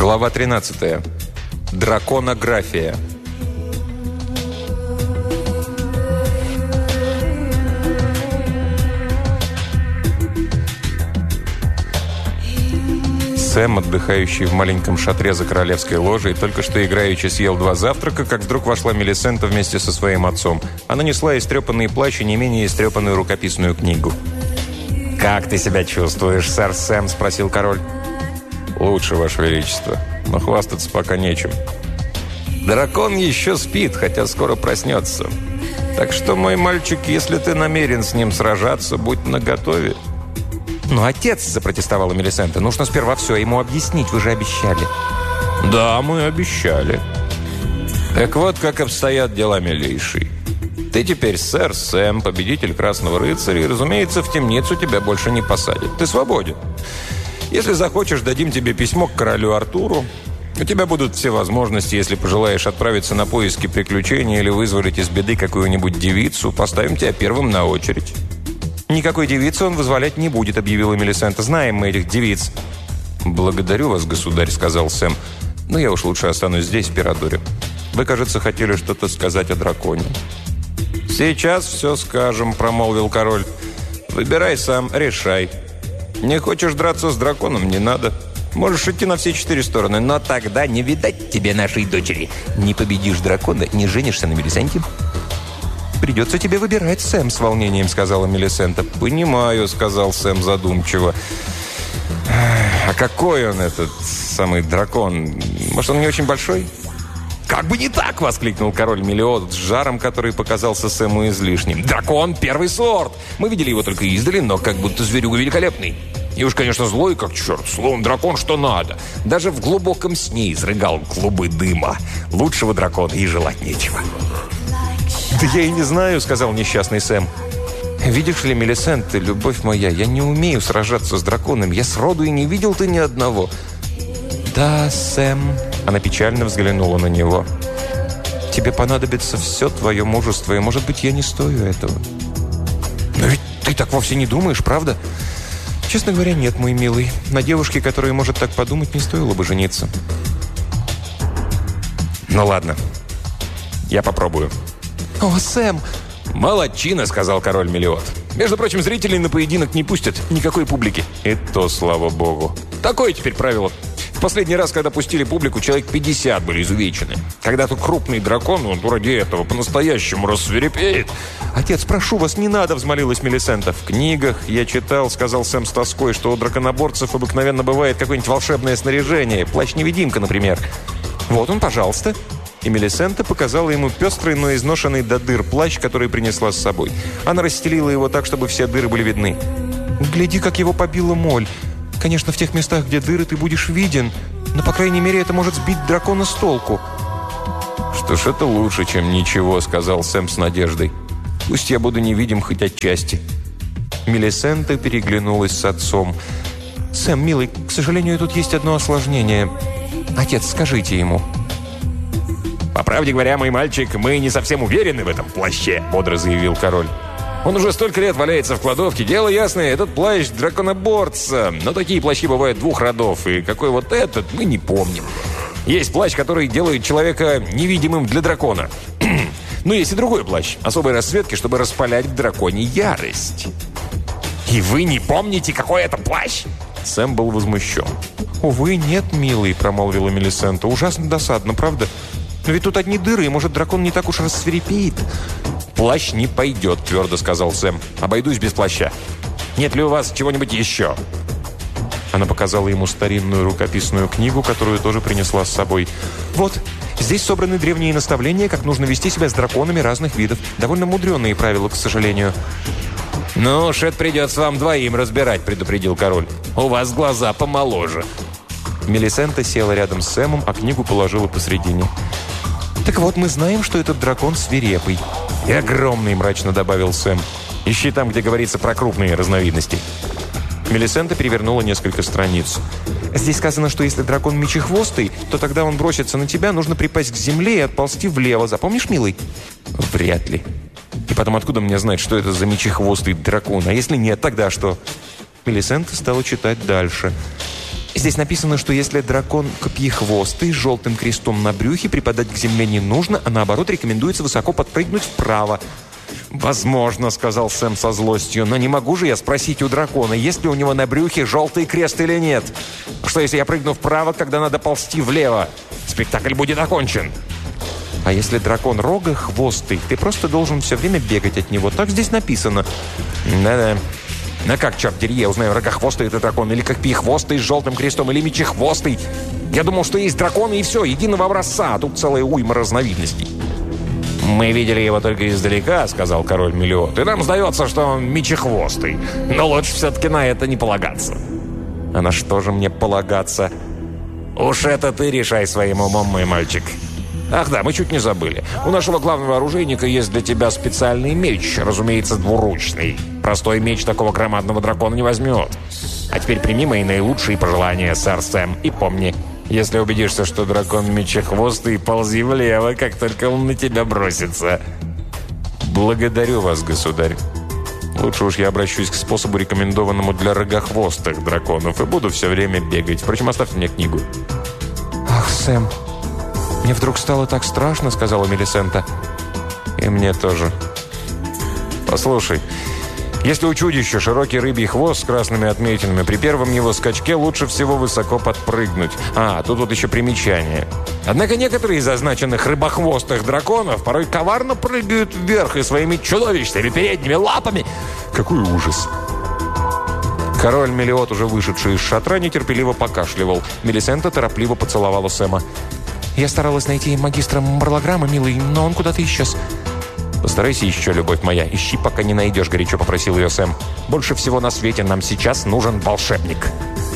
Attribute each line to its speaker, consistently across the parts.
Speaker 1: Глава 13. Драконография. Сэм, отдыхающий в маленьком шатре за королевской ложей, только что играючи съел 2 завтрака, как вдруг вошла Мелисента вместе со своим отцом. Она несла истрепанный плащ и не менее истрепанную рукописную книгу. «Как ты себя чувствуешь, сэр Сэм?» – спросил король. «Лучше, Ваше Величество, но хвастаться пока нечем. Дракон еще спит, хотя скоро проснется. Так что, мой мальчик, если ты намерен с ним сражаться, будь наготове». «Но отец», – запротестовала Мелисента, – «нужно сперва все ему объяснить, вы же обещали». «Да, мы обещали. Так вот, как обстоят дела, милейший. Ты теперь сэр Сэм, победитель Красного Рыцаря, и, разумеется, в темницу тебя больше не посадят. Ты свободен. Если захочешь, дадим тебе письмо к королю Артуру. У тебя будут все возможности, если пожелаешь отправиться на поиски приключений или вызволить из беды какую-нибудь девицу. Поставим тебя первым на очередь». «Никакой девицы он вызволять не будет», — объявила Мелисента. «Знаем мы этих девиц». «Благодарю вас, государь», — сказал Сэм. «Но я уж лучше останусь здесь, в Пирадоре. Вы, кажется, хотели что-то сказать о драконе». «Сейчас все скажем», — промолвил король. «Выбирай сам, решай. Не хочешь драться с драконом — не надо. Можешь идти на все 4 стороны, но тогда не видать тебе нашей дочери. Не победишь дракона, не женишься на Мелисенте». «Придется тебе выбирать, Сэм», — с волнением сказала Мелисента. «Понимаю», — сказал Сэм задумчиво. «А какой он, этот самый дракон? Может, он не очень большой?» «Как бы не так!» — воскликнул король Мелиот с жаром, который показался Сэму излишним. «Дракон первый сорт! Мы видели его только издали, но как будто зверюга великолепный. И уж, конечно, злой как черт. Словом, дракон что надо. Даже в глубоком сне изрыгал клубы дыма. Лучшего дракона и желать нечего». «Да я и не знаю», — сказал несчастный Сэм. «Видишь ли, Мелисента, любовь моя, я не умею сражаться с драконом. Я сроду и не видел-то ни одного». «Да, Сэм», — она печально взглянула на него. «Тебе понадобится все твое мужество, и, может быть, я не стою этого». «Но ведь ты так вовсе не думаешь, правда?» «Честно говоря, нет, мой милый. На девушке, которая может так подумать, не стоило бы жениться». «Ну ладно, я попробую». «О, Сэм!» «Молодчина», — сказал король Мелиот. «Между прочим, зрителей на поединок не пустят. Никакой публики». «И то, слава богу». «Такое теперь правило. В последний раз, когда пустили публику, человек 50 были изувечены. Когда-то крупный дракон, он ради этого по-настоящему рассвирепеет». «Отец, прошу вас, не надо», — взмолилась Мелисента. «В книгах я читал», — сказал Сэм с тоской, «что у драконоборцев обыкновенно бывает какое-нибудь волшебное снаряжение. Плащ-невидимка, например. Вот он, пожалуйста». И Мелисента показала ему пестрый, но изношенный до дыр плащ, который принесла с собой. Она расстелила его так, чтобы все дыры были видны. «Гляди, как его побила моль. Конечно, в тех местах, где дыры, ты будешь виден, но, по крайней мере, это может сбить дракона с толку». «Что ж, это лучше, чем ничего», — сказал Сэм с надеждой. «Пусть я буду невидим хоть отчасти». Мелисента переглянулась с отцом. «Сэм, милый, к сожалению, тут есть одно осложнение. Отец, скажите ему». «По правде говоря, мой мальчик, мы не совсем уверены в этом плаще», — бодро заявил король. «Он уже столько лет валяется в кладовке. Дело ясное, этот плащ драконоборца. Но такие плащи бывают 2 родов, и какой вот этот, мы не помним. Есть плащ, который делает человека невидимым для дракона. Но есть и другой плащ, особой расцветки, чтобы распалять в драконе ярость». «И вы не помните, какой это плащ?» Сэм был возмущен. «Увы, нет, милый», — промолвила Мелисента. «Ужасно досадно, правда? Но ведь тут одни дыры, и, может, дракон не так уж рассвирепеет». «Плащ не пойдет», — твердо сказал Сэм. «Обойдусь без плаща. Нет ли у вас чего-нибудь еще?» Она показала ему старинную рукописную книгу, которую тоже принесла с собой. «Вот, здесь собраны древние наставления, как нужно вести себя с драконами разных видов. Довольно мудреные правила, к сожалению». «Ну уж это придется вам двоим разбирать», — предупредил король. «У вас глаза помоложе». Мелисента села рядом с Сэмом, а книгу положила посредине. «Так вот, мы знаем, что этот дракон свирепый». «И огромный», — мрачно добавил Сэм. «Ищи там, где говорится про крупные разновидности». Мелисента перевернула несколько страниц. «Здесь сказано, что если дракон мечехвостый, то тогда он бросится на тебя, нужно припасть к земле и отползти влево. Запомнишь, милый?» «Вряд ли. И потом, откуда мне знать, что это за мечехвостый дракон? А если нет, тогда что?» Мелисента стала читать дальше.
Speaker 2: Здесь написано, что если дракон копьехвостый с желтым крестом на брюхе, припадать к земле не нужно, а наоборот рекомендуется высоко подпрыгнуть вправо.
Speaker 1: «Возможно», — сказал Сэм со злостью, «но не могу же я спросить у дракона, есть ли у него на брюхе желтый крест или нет. Что, если я прыгну вправо, когда надо ползти влево? Спектакль будет окончен».
Speaker 2: А если дракон рогохвостый, ты просто должен все время бегать от него. Так здесь написано.
Speaker 1: Да-да. А как, черт дери, я узнаю, рогохвостый это дракон, или копьехвостый с желтым крестом, или мечехвостый? Я думал, что есть драконы и все, единого образца, а тут целая уйма разновидностей. «Мы видели его только издалека», — сказал король Мелиот, «и нам сдается, что он мечехвостый. Но лучше все-таки на это не полагаться».
Speaker 2: «А на что же мне полагаться?»
Speaker 1: «Уж это ты решай своим умом, мой мальчик». «Ах да, мы чуть не забыли. У нашего главного оружейника есть для тебя специальный меч, разумеется, двуручный. Простой меч такого громадного дракона не возьмет. А теперь прими мои наилучшие пожелания, сэр Сэм, и помни, если убедишься, что дракон мечехвостый, ползи влево, как только он на тебя бросится».
Speaker 2: «Благодарю вас, государь. Лучше уж я обращусь к способу, рекомендованному для рогохвостых драконов, и буду все время бегать. Впрочем, оставьте мне книгу».
Speaker 1: «Ах, Сэм, мне вдруг стало так страшно», — сказала Мелисента.
Speaker 2: «И мне тоже.
Speaker 1: Послушай, если у чудища широкий рыбий хвост с красными отметинами, при первом его скачке лучше всего высоко подпрыгнуть. Тут вот еще примечание. Однако некоторые из означенных рыбохвостых драконов порой коварно прыгают вверх и своими чудовищными передними лапами. Какой ужас!»
Speaker 2: Король Мелиот, уже вышедший из шатра, нетерпеливо покашливал. Мелисента торопливо поцеловала Сэма.
Speaker 1: «Я старалась найти магистра Марлограмма, милый, но он куда-то исчез».
Speaker 2: «Постарайся еще, любовь моя. Ищи, пока не найдешь», — горячо попросил ее Сэм. «Больше всего на свете нам сейчас нужен волшебник».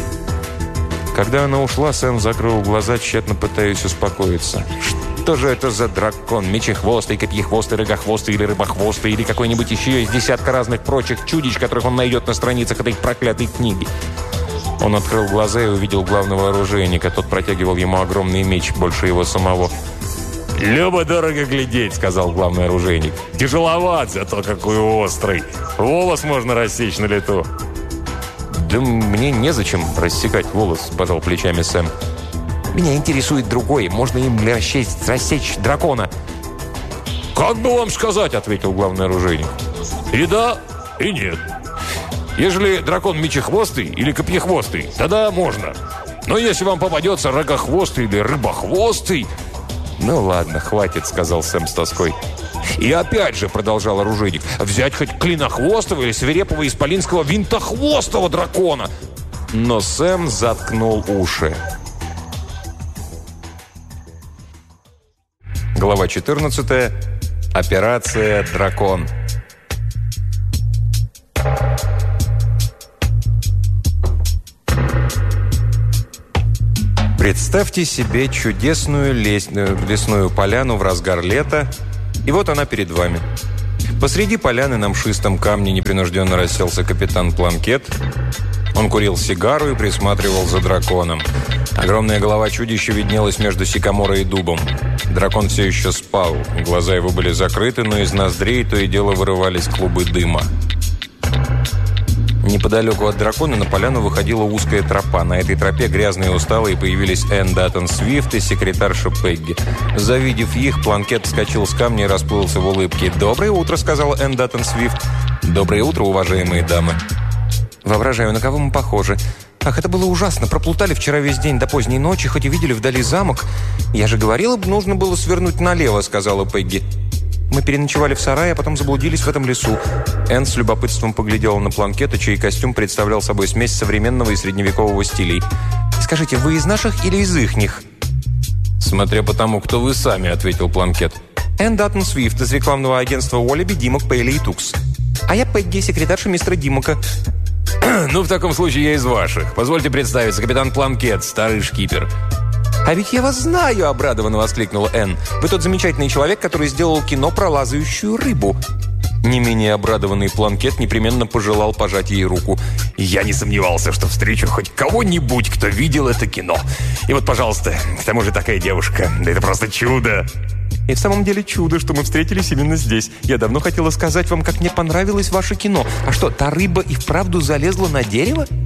Speaker 2: Когда она ушла, Сэм закрыл глаза, тщетно пытаясь успокоиться. Что же это за дракон? Мечехвостый, копьехвостый, рогохвостый или рыбохвостый, или какой-нибудь еще из десятка разных прочих чудищ, которых он найдет на страницах этой проклятой книги? Он открыл глаза и увидел главного оружейника. Тот протягивал ему огромный меч, больше его самого.
Speaker 1: «Любо-дорого глядеть», — сказал главный оружейник. «Тяжеловат, зато какой острый. Волос можно рассечь на лету».
Speaker 2: «Да мне незачем рассекать волос», — пожал плечами Сэм.
Speaker 1: «Меня интересует другое. Можно им рассечь дракона». «Как бы вам сказать», — ответил главный оружейник. «И да, и нет. Ежели дракон мечехвостый или копьехвостый, тогда можно. Но если вам попадется рогохвостый или рыбохвостый...»
Speaker 2: «Ну ладно, хватит», — сказал Сэм с тоской.
Speaker 1: «И опять же», — продолжал оружейник, «взять хоть клинохвостого или свирепого исполинского винтохвостого дракона».
Speaker 2: Но Сэм заткнул уши. Глава 14. Операция «Дракон». Представьте себе чудесную лесную поляну в разгар лета, и вот она перед вами. Посреди поляны на мшистом камне непринужденно расселся капитан Планкет. Он курил сигару и присматривал за драконом. Огромная голова чудища виднелась между сикаморой и дубом. Дракон все еще спал. Глаза его были закрыты, но из ноздрей то и дело вырывались клубы дыма. Неподалеку от дракона на поляну выходила узкая тропа. На этой тропе, грязные и усталые, появились Энн Даттон Свифт и секретарша Пегги. Завидев их, Планкет вскочил с камня и расплылся в улыбке. «Доброе утро», — сказала Энн Даттон Свифт. «Доброе утро, уважаемые дамы». «Воображаю, на кого мы похожи. Ах, это было ужасно. Проплутали вчера весь день до поздней ночи, хоть и видели вдали замок. Я же говорила, нужно было свернуть налево», — сказала Пегги. «Мы переночевали в сарае, а потом заблудились в этом лесу». Энн с любопытством поглядела на Планкета, чей костюм представлял собой смесь современного и средневекового стилей. «Скажите, вы из наших или из ихних?» «Смотря по тому, кто вы сами», — ответил Планкет. «Энн Даттон Свифт из рекламного агентства Уоллеби, Димок, Пейли и Тукс». «А я Пегги, секретарша мистера Димока».
Speaker 1: «Ну, в таком случае я из ваших. Позвольте представиться, капитан Планкет, старый шкипер».
Speaker 2: «А ведь я вас знаю!» – обрадованно воскликнула Энн. «Вы тот замечательный человек, который сделал кино про лазающую рыбу». Не менее обрадованный Планкет непременно пожелал пожать ей руку.
Speaker 1: «Я не сомневался, что встречу хоть кого-нибудь, кто видел это кино. И вот, пожалуйста, к тому же такая девушка. Да это просто чудо!»
Speaker 2: «И в самом деле чудо, что мы встретились именно здесь. Я давно хотела сказать вам, как мне понравилось ваше кино. А что, та рыба и вправду залезла на дерево?»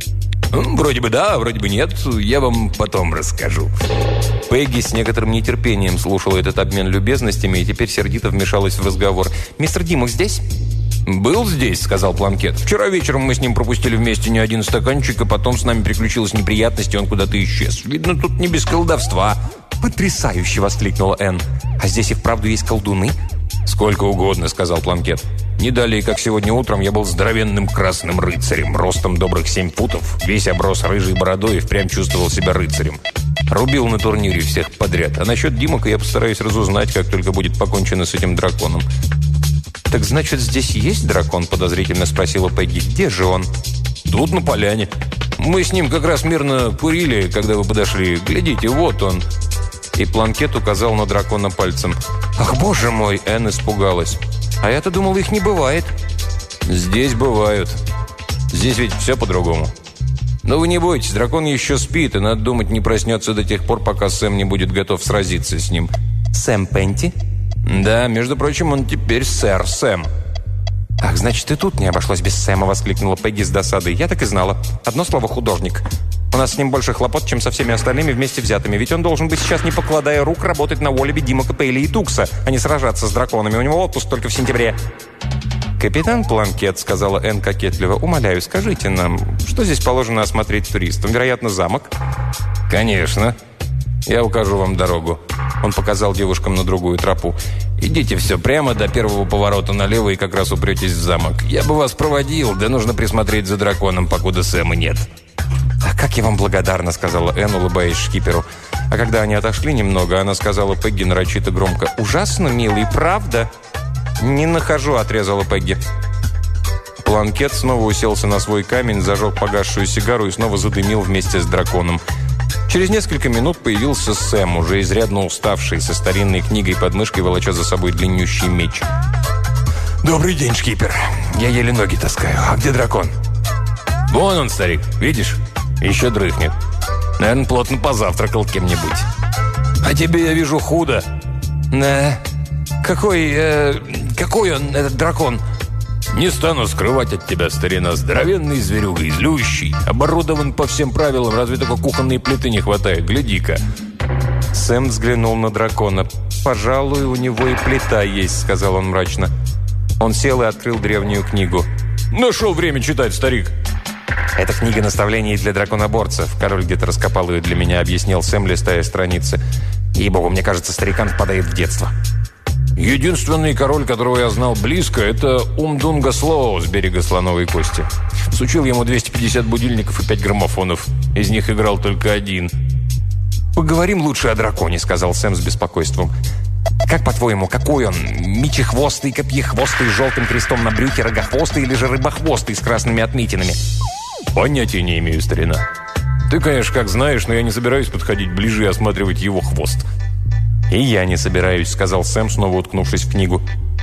Speaker 1: «Вроде бы да, вроде бы нет. Я вам потом расскажу».
Speaker 2: Пегги с некоторым нетерпением слушала этот обмен любезностями и теперь сердито вмешалась в разговор. «Мистер Димок здесь?»
Speaker 1: «Был здесь», — сказал Планкет. «Вчера вечером мы с ним пропустили вместе не один стаканчик, а потом с нами приключилась неприятность, и он куда-то исчез. Видно, тут не без колдовства».
Speaker 2: «Потрясающе!» — воскликнула Энн. «А здесь и вправду есть колдуны?»
Speaker 1: «Сколько угодно», — сказал Планкет. «Не далее, как сегодня утром, я был здоровенным красным рыцарем, ростом добрых 7 футов, весь оброс рыжей бородой и впрямь чувствовал себя рыцарем. Рубил на турнире всех подряд. А насчет Димока я постараюсь разузнать, как только будет покончено с этим драконом».
Speaker 2: «Так значит, здесь есть дракон?» – подозрительно спросила Пегги. «Где же он?»
Speaker 1: «Тут, на поляне. Мы с ним как раз мирно курили, когда вы подошли. Глядите, вот он».
Speaker 2: И Планкет указал на дракона пальцем. «Ах, боже мой!» – Энн испугалась. «А я-то думала, их не бывает».
Speaker 1: «Здесь бывают. Здесь ведь все по-другому. Но вы не бойтесь, дракон еще спит, и, надо думать, не проснется до тех пор, пока Сэм не будет готов сразиться с ним».
Speaker 2: «Сэм Пенти?»
Speaker 1: «Да, между прочим, он теперь сэр Сэм».
Speaker 2: «Ах, значит, и тут не обошлось без Сэма», — воскликнула Пегги с досадой. «Я так и знала. Одно слово — художник. У нас с ним больше хлопот, чем со всеми остальными вместе взятыми. Ведь он должен быть сейчас, не покладая рук, работать на Уоллебе, Димока, Пейли и Тукса, а не сражаться с драконами. У него отпуск только в сентябре». «Капитан Планкет», — сказала Энн кокетливо, — «умоляю, скажите нам, что здесь положено осмотреть туристам? Вероятно, замок?»
Speaker 1: «Конечно. Я укажу вам дорогу».
Speaker 2: Он показал девушкам на другую тропу.
Speaker 1: «Идите все прямо до первого поворота налево и как раз упретесь в замок. Я бы вас проводил, да нужно присмотреть за драконом, покуда Сэма нет».
Speaker 2: «А как я вам благодарна», — сказала Энн, улыбаясь шкиперу. А когда они отошли немного, она сказала Пегги нарочито громко: «Ужасно, милый, правда?» «Не нахожу», — отрезала Пегги. Планкет снова уселся на свой камень, зажег погасшую сигару и снова задымил вместе с драконом. Через несколько минут появился Сэм, уже изрядно уставший, со старинной книгой под мышкой, волоча за собой длиннющий меч.
Speaker 1: «Добрый день, шкипер. Я еле ноги таскаю. А где дракон?» «Вон он, старик. Видишь? Еще дрыхнет. Наверное, плотно позавтракал кем-нибудь. А тебе, я вижу, худо».
Speaker 2: «Да. Какой он, этот дракон?»
Speaker 1: «Не стану скрывать от тебя, старина. Здоровенный зверюга, злющий. Оборудован по всем правилам, разве только кухонной плиты не хватает. Гляди-ка».
Speaker 2: Сэм взглянул на дракона. «Пожалуй, у него и плита есть», — сказал он мрачно. Он сел и открыл древнюю книгу.
Speaker 1: «Нашел время читать, старик».
Speaker 2: «Это книга наставлений для драконоборцев. Король где-то раскопал ее для меня», — объяснил Сэм, листая страницы. «Ей-богу, мне кажется, старикан впадает в детство».
Speaker 1: «Единственный король, которого я знал близко, это Умдунга Слоу с берега Слоновой Кости. Сучил ему 250 будильников и 5 граммофонов. Из них играл только один».
Speaker 2: «Поговорим лучше о драконе», — сказал Сэм с беспокойством. «Как, по-твоему, какой он? Мечехвостый, копьехвостый, с желтым крестом на брюхе, рогохвостый или же рыбохвостый с красными отметинами?»
Speaker 1: «Понятия не имею, старина. Ты, конечно, как знаешь, но я не собираюсь подходить ближе и осматривать его хвост».
Speaker 2: «И я не собираюсь», — сказал Сэм, снова уткнувшись в книгу.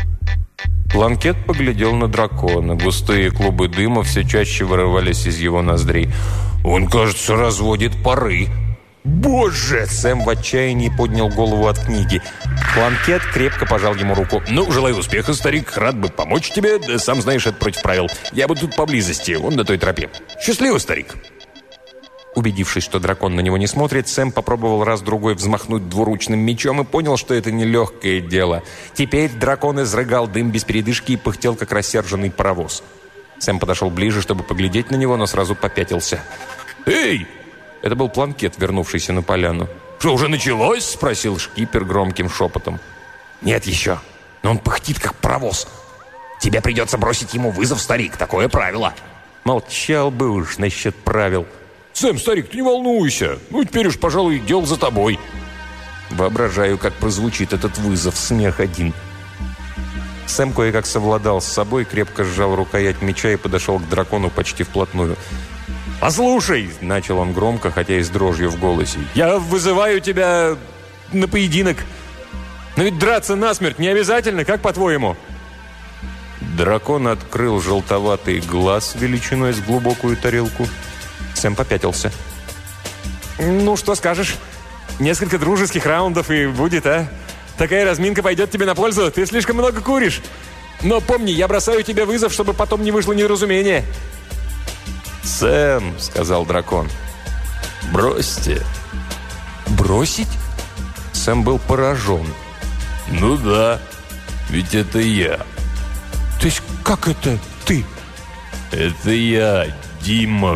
Speaker 2: Планкет поглядел на дракона. Густые клубы дыма все чаще вырывались из его ноздрей.
Speaker 1: «Он, кажется, разводит пары».
Speaker 2: «Боже!» — Сэм в отчаянии поднял голову от книги. Планкет крепко пожал ему руку.
Speaker 1: «Ну, желаю успеха, старик. Рад бы помочь тебе. Да, сам знаешь, это против правил. Я буду тут поблизости, вон на той тропе. Счастливо, старик».
Speaker 2: Убедившись, что дракон на него не смотрит, Сэм попробовал раз-другой взмахнуть двуручным мечом и понял, что это нелегкое дело. Теперь дракон изрыгал дым без передышки и пыхтел, как рассерженный паровоз. Сэм подошел ближе, чтобы поглядеть на него, но сразу попятился.
Speaker 1: «Эй!»
Speaker 2: Это был Планкет, вернувшийся на поляну.
Speaker 1: «Что, уже началось?»
Speaker 2: — спросил шкипер громким шепотом.
Speaker 3: «Нет еще, но он пыхтит, как паровоз. Тебе придется бросить ему вызов, старик, такое правило».
Speaker 2: Молчал бы уж насчет правил.
Speaker 1: «Сэм, старик, ты не волнуйся. Ну, теперь уж, пожалуй, дело за тобой».
Speaker 2: Воображаю, как прозвучит этот вызов, смех один. Сэм кое-как совладал с собой, крепко сжал рукоять меча и подошел к дракону почти вплотную.
Speaker 1: «Послушай»,
Speaker 2: — начал он громко, хотя и с дрожью в голосе, —
Speaker 1: «я вызываю тебя на поединок. Но ведь драться насмерть не обязательно, как по-твоему?»
Speaker 2: Дракон открыл желтоватый глаз величиной с глубокую тарелку. Сэм попятился.
Speaker 1: «Ну, что скажешь? Несколько дружеских раундов и будет, а? Такая разминка пойдет тебе на пользу. Ты слишком много куришь. Но помни, я бросаю тебе вызов, чтобы потом не вышло недоразумение».
Speaker 2: «Сэм», — сказал дракон, — «бросьте».
Speaker 1: «Бросить?» Сэм был поражен.
Speaker 2: «Ну да, ведь это я».
Speaker 1: «То есть как это ты?»
Speaker 2: «Это я, Димок».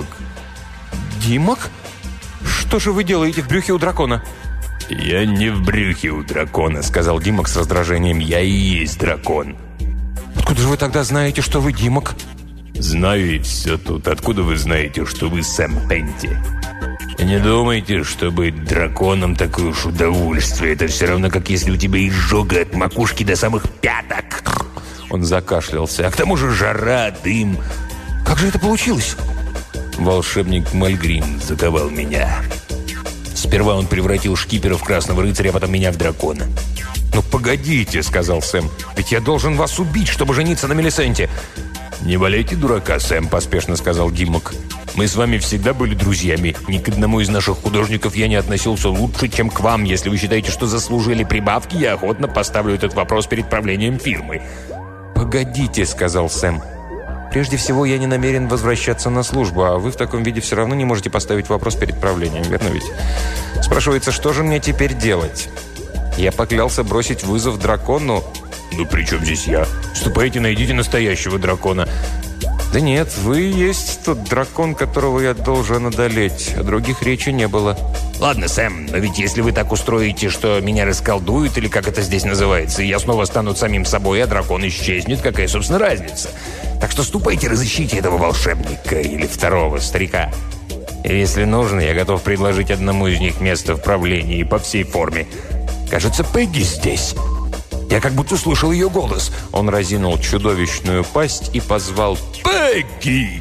Speaker 1: «Димок? Что же вы делаете в брюхе у дракона?»
Speaker 2: «Я не в брюхе у дракона», — сказал Димок с раздражением. «Я и есть дракон».
Speaker 1: «Откуда же вы тогда знаете, что вы Димок?»
Speaker 2: «Знаю и все тут. Откуда вы знаете, что вы Сэм Пенти? Не думайте, что быть драконом такое уж удовольствие. Это все равно, как если у тебя изжога от макушки до самых пяток». Он закашлялся. «А к тому же жара, дым».
Speaker 1: «Как же это получилось?»
Speaker 2: «Волшебник Мальгрим заковал меня. Сперва он превратил шкипера в красного рыцаря, а потом меня в дракона».
Speaker 1: «Ну погодите», — сказал Сэм. «Ведь я должен вас убить, чтобы жениться на Мелисенте».
Speaker 2: «Не валяйте дурака, Сэм», — поспешно сказал Димок. «Мы с вами всегда были друзьями. Ни к одному из наших художников я не относился лучше, чем к вам. Если вы считаете, что заслужили прибавки, я охотно поставлю этот вопрос перед правлением фирмы».
Speaker 1: «Погодите», — сказал Сэм. «Прежде всего, я не намерен возвращаться на службу, а вы в таком виде все равно не можете поставить вопрос перед правлением, верно ведь? Спрашивается, что же мне теперь делать? Я поклялся бросить вызов дракону».
Speaker 2: «Ну при чем здесь я? Ступайте, найдите настоящего дракона».
Speaker 1: «Да нет, вы есть тот дракон, которого я должен одолеть. О других речи не было».
Speaker 3: Ладно, Сэм, но ведь если вы так устроите, что меня расколдуют, или как это здесь называется, и я снова стану самим собой, а дракон исчезнет, какая, собственно, разница? Так что ступайте, разыщите этого волшебника или второго старика. И если нужно, я готов предложить одному из них место в правлении по всей форме. Кажется, Пегги здесь. Я как будто слышал ее голос».
Speaker 1: Он разинул чудовищную пасть и позвал «Пегги!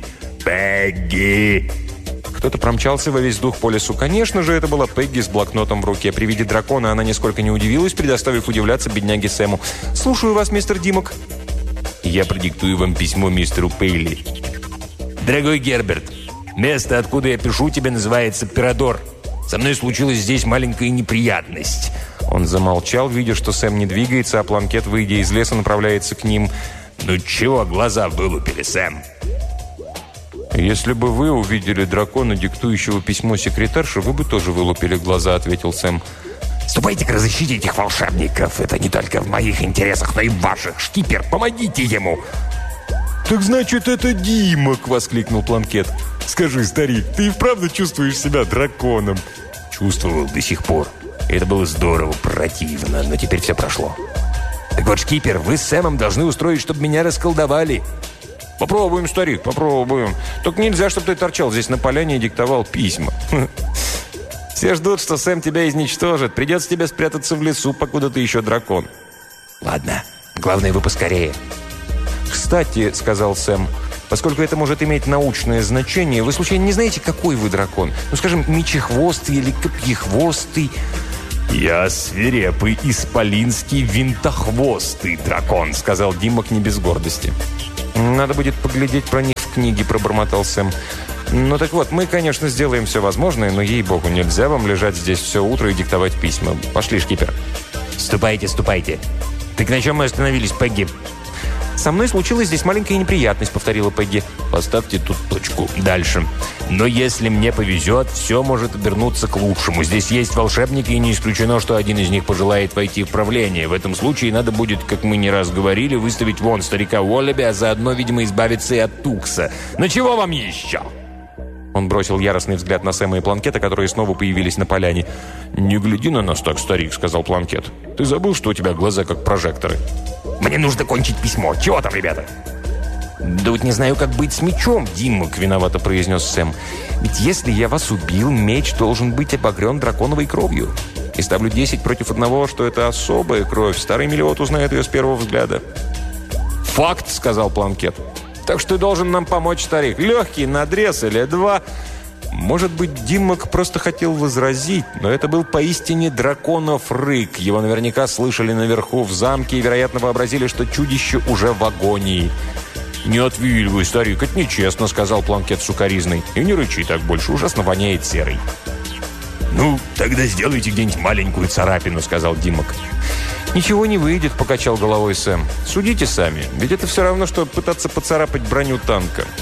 Speaker 1: Пегги!». Кто-то промчался во весь дух по лесу. Конечно же, это была Пегги с блокнотом в руке. При виде дракона она нисколько не удивилась, предоставив удивляться бедняге Сэму. «Слушаю вас, мистер Димок».
Speaker 2: «Я продиктую вам письмо мистеру Пейли».
Speaker 3: «Дорогой Герберт, место, откуда я пишу тебе, называется Пирадор. Со мной случилась здесь маленькая неприятность».
Speaker 1: Он замолчал, видя, что Сэм не двигается, а Планкет, выйдя из леса, направляется к ним.
Speaker 3: «Ну чего глаза вылупили, Сэм?»
Speaker 1: «Если бы вы увидели дракона, диктующего письмо секретарше, вы бы тоже вылупили глаза», — ответил Сэм.
Speaker 3: «Ступайте-ка, разыщите этих волшебников. Это не только в моих интересах, но и в ваших. Шкипер, помогите ему!»
Speaker 1: «Так значит, это Димок!» — воскликнул Планкет. «Скажи, старик, ты и вправду чувствуешь себя драконом?»
Speaker 3: «Чувствовал до сих пор. Это было здорово, противно, но теперь все прошло. Так вот, шкипер, вы с Сэмом должны устроить, чтобы меня расколдовали».
Speaker 1: «Попробуем, старик, попробуем. Только нельзя, чтобы ты торчал здесь на поляне и диктовал письма. Все ждут, что Сэм тебя изничтожит. Придется тебе спрятаться в лесу, покуда ты еще дракон».
Speaker 3: «Ладно, главное, вы поскорее».
Speaker 1: «Кстати», — сказал Сэм, — «поскольку это может иметь научное значение, вы случайно не знаете, какой вы дракон? Ну, скажем, мечехвостый или копьехвостый?»
Speaker 2: «Я свирепый, исполинский, винтохвостый дракон», — сказал Димок не без гордости.
Speaker 1: «Надо будет поглядеть про них в книге», — пробормотал Сэм. «Ну так вот, мы, конечно, сделаем все возможное, но, ей-богу, нельзя вам лежать здесь все утро и диктовать письма. Пошли, шкипер».
Speaker 3: «Ступайте, ступайте. Так на чем мы остановились, Пегги?»
Speaker 1: «Со мной случилась здесь маленькая неприятность», — повторила Пегги.
Speaker 3: «Поставьте тут точку. Дальше. Но если мне повезет, все может обернуться к лучшему. Здесь есть волшебники, и не исключено, что один из них пожелает войти в правление. В этом случае надо будет, как мы не раз говорили, выставить вон старика Уоллеби, а заодно, видимо, избавиться и от Тукса. Ну чего вам еще?»
Speaker 1: Он бросил яростный взгляд на Сэма и Планкета, которые снова появились на поляне.
Speaker 2: «Не гляди на нас так, старик», — сказал Планкет. «Ты забыл, что у тебя глаза как прожекторы?»
Speaker 3: «Мне нужно кончить письмо. Чего там, ребята?»
Speaker 1: «Да вот не знаю, как быть с мечом, Димок», — виновато произнес Сэм. «Ведь если я вас убил, меч должен быть обогрен драконовой кровью. И ставлю 10 против 1, что это особая кровь. Старый Мелиот узнает ее с первого взгляда».
Speaker 2: «Факт», — сказал Планкет.
Speaker 1: «Так что ты должен нам помочь, старик. Легкий надрез или 2». Может быть, Димок просто хотел возразить, но это был поистине драконов рык. Его наверняка слышали наверху в замке и, вероятно, вообразили, что чудище уже в агонии.
Speaker 2: «Не отвиливай, старик, это нечестно», — сказал Планкет сукоризной. «И не рычи так больше, ужасно воняет серой».
Speaker 3: «Ну, тогда сделайте где-нибудь маленькую царапину», — сказал Димок.
Speaker 1: «Ничего не выйдет», — покачал головой Сэм. «Судите сами, ведь это все равно, что пытаться поцарапать броню танка».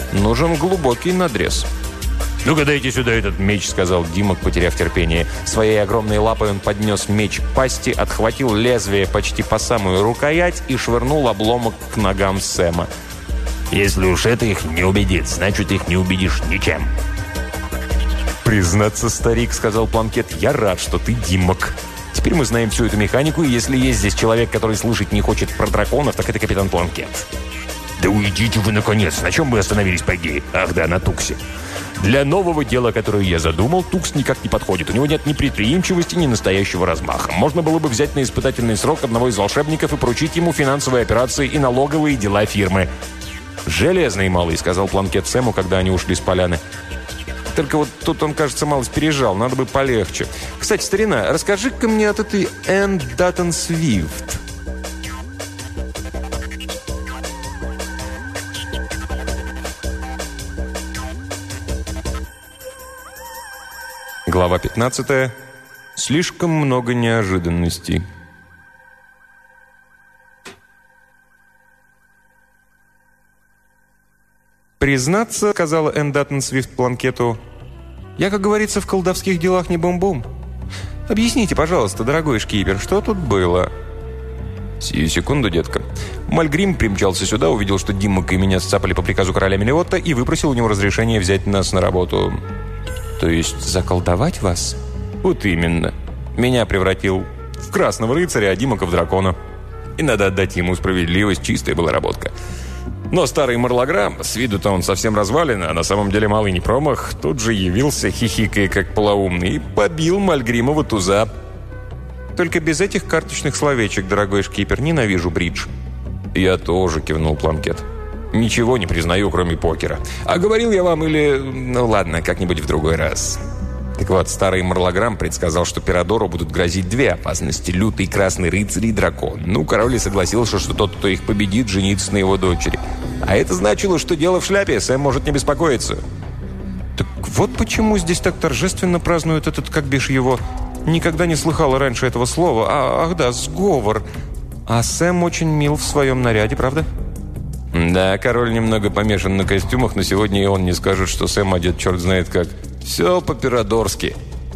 Speaker 2: Нужен глубокий надрез.
Speaker 1: «Ну-ка, дайте сюда этот меч», — сказал Димок, потеряв терпение.
Speaker 2: Своей огромной лапой он поднес меч к пасти, отхватил лезвие почти по самую рукоять и швырнул обломок к ногам Сэма.
Speaker 3: «Если уж это их не убедит, значит, их не убедишь ничем».
Speaker 2: «Признаться, старик», — сказал Планкет, — «я рад, что ты Димок. Теперь мы знаем всю эту механику, и если есть здесь человек, который слышать не хочет про драконов, так это капитан Планкет».
Speaker 3: «Да уйдите вы, наконец! На чем мы остановились, Пегги? Ах да, на Туксе. Для нового дела, которое я задумал, Тукс никак не подходит. У него нет ни предприимчивости, ни настоящего размаха. Можно было бы взять на испытательный срок одного из волшебников и поручить ему финансовые операции и налоговые дела фирмы».
Speaker 2: «Железный малый», — сказал Планкет Сэму, когда они ушли с поляны. «Только вот тут он, кажется, малость пережал. Надо бы полегче. Кстати, старина, расскажи-ка мне от этой Энн Даттон Свифт». Глава 15. Слишком много неожиданностей. «Признаться, — сказала Энн Даттон Свифт Планкету, — я, как говорится, в колдовских делах не бум-бум. Объясните, пожалуйста, дорогой шкипер, что тут было?» «Сию секунду, детка». Мальгрим примчался сюда, увидел, что Димок и меня сцапали по приказу короля Мелиотта и выпросил у него разрешение взять нас на работу. «То есть заколдовать вас?» «Вот именно. Меня превратил в красного рыцаря, а Димока в дракона. И надо отдать ему справедливость, чистая была работка. Но старый Марлограмм, с виду-то он совсем развален, а на самом деле малый не промах, тут же явился, хихикая как полоумный, и побил Мальгримова туза. Только без этих карточных словечек, дорогой шкипер, ненавижу бридж». «Я тоже», — кивнул Планкет. «Ничего не признаю, кроме покера. А говорил я вам или... Ну ладно, как-нибудь в другой раз». Так вот, старый Марлограмм предсказал, что Пирадору будут грозить две опасности – лютый красный рыцарь и дракон. Ну, король и согласился, что тот, кто их победит, женится на его дочери. А это значило, что дело в шляпе, Сэм может не беспокоиться. Так вот почему здесь так торжественно празднуют этот, как бишь его... Никогда не слыхала раньше этого слова. Ах да, сговор. А Сэм очень мил в своем наряде, правда? Да, король немного помешан на костюмах, но сегодня и он не скажет, что Сэм одет черт знает как. Все по-пирадорски.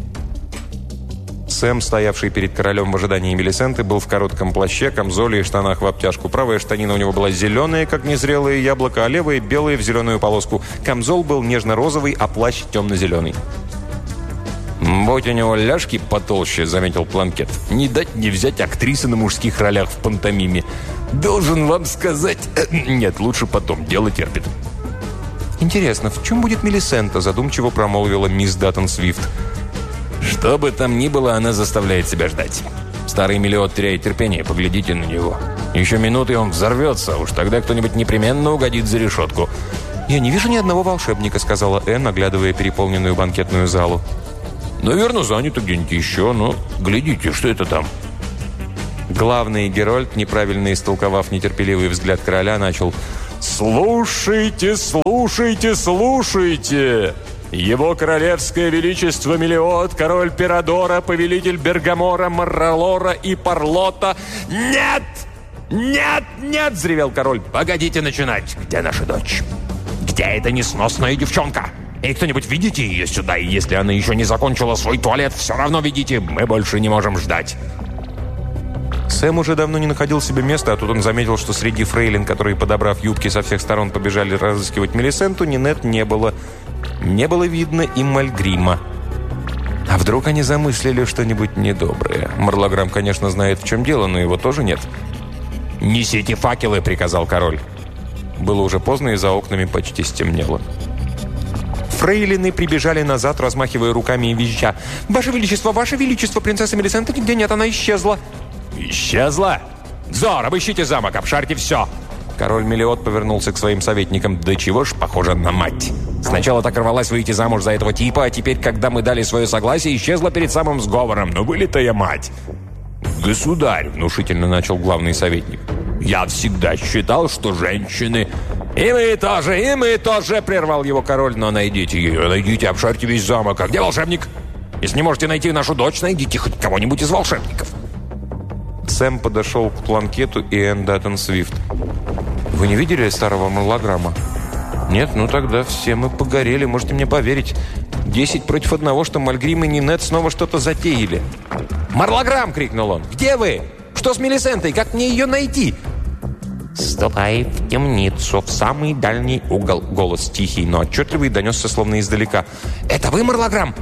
Speaker 2: Сэм, стоявший перед королем в ожидании Мелисенты, был в коротком плаще, камзоле и штанах в обтяжку. Правая штанина у него была зеленая, как незрелое яблоко, а левая – белая в зеленую полоску. Камзол был нежно-розовый, а плащ темно-зеленый. «Будь у него ляжки потолще», — заметил Планкет. «Не дать не взять актрисы на мужских ролях в пантомиме. Должен вам сказать...» «Нет, лучше потом, дело терпит». «Интересно, в чем будет Мелисента?» — задумчиво промолвила мисс Даттон Свифт. «Что бы там ни было, она заставляет себя ждать. Старый Мелиот теряет терпение, поглядите на него. Еще минуты, и он взорвется, уж тогда кто-нибудь непременно угодит за решетку». «Я не вижу ни одного волшебника», — сказала Энн, оглядывая переполненную банкетную залу. «Наверное, занято где-нибудь еще, но глядите, что это там?» Главный Герольд, неправильно истолковав нетерпеливый взгляд короля, начал: «Слушайте, слушайте, слушайте! Его королевское величество Мелиот, король Пирадора, повелитель Бергамора, Марралора и Парлота...» «Нет! Нет, нет!» — взревел король. «Погодите начинать! Где наша дочь? Где эта несносная девчонка? И кто-нибудь ведите ее сюда, и если она еще не закончила свой туалет, все равно ведите, мы больше не можем ждать». Сэм уже давно не находил себе места, а тут он заметил, что среди фрейлин, которые, подобрав юбки, со всех сторон побежали разыскивать Мелисенту, Нинет не было. Не было видно и Мальгрима. А вдруг они замыслили что-нибудь недоброе? Марлограмм, конечно, знает, в чем дело, но его тоже нет. «Несите факелы», — приказал король. Было уже поздно, и за окнами почти стемнело. Фрейлины прибежали назад, размахивая руками и визжа. Ваше Величество, принцесса Мелисента нигде нет, она исчезла». «Исчезла? Зор, обыщите замок, обшарьте все!» Король Мелиот повернулся к своим советникам. «Да чего ж похоже на мать! Сначала так рвалась выйти замуж за этого типа, а теперь, когда мы дали свое согласие, исчезла перед самым сговором. Ну, вылитая мать!» «Государь!» — внушительно начал главный советник. «Я всегда считал, что женщины...» «И мы тоже!» — прервал его король. «Но найдите ее, найдите, обшарьте весь замок. А где волшебник? Если не можете найти нашу дочь, найдите хоть кого-нибудь из волшебников». Сэм подошел к Планкету и Энн Даттон Свифт. «Вы не видели старого Марлограмма?» Нет, ну тогда все мы погорели, можете мне поверить. 10 против 1, что Мальгрим и Нинет снова что-то затеяли.
Speaker 1: «Марлограмм!» — крикнул он. «Где вы? Что с Мелисентой? Как мне ее найти?»
Speaker 2: «Ступай в темницу, в самый дальний угол». Голос тихий, но отчетливый, донесся словно издалека.
Speaker 1: «Это вы, Марлограмм?»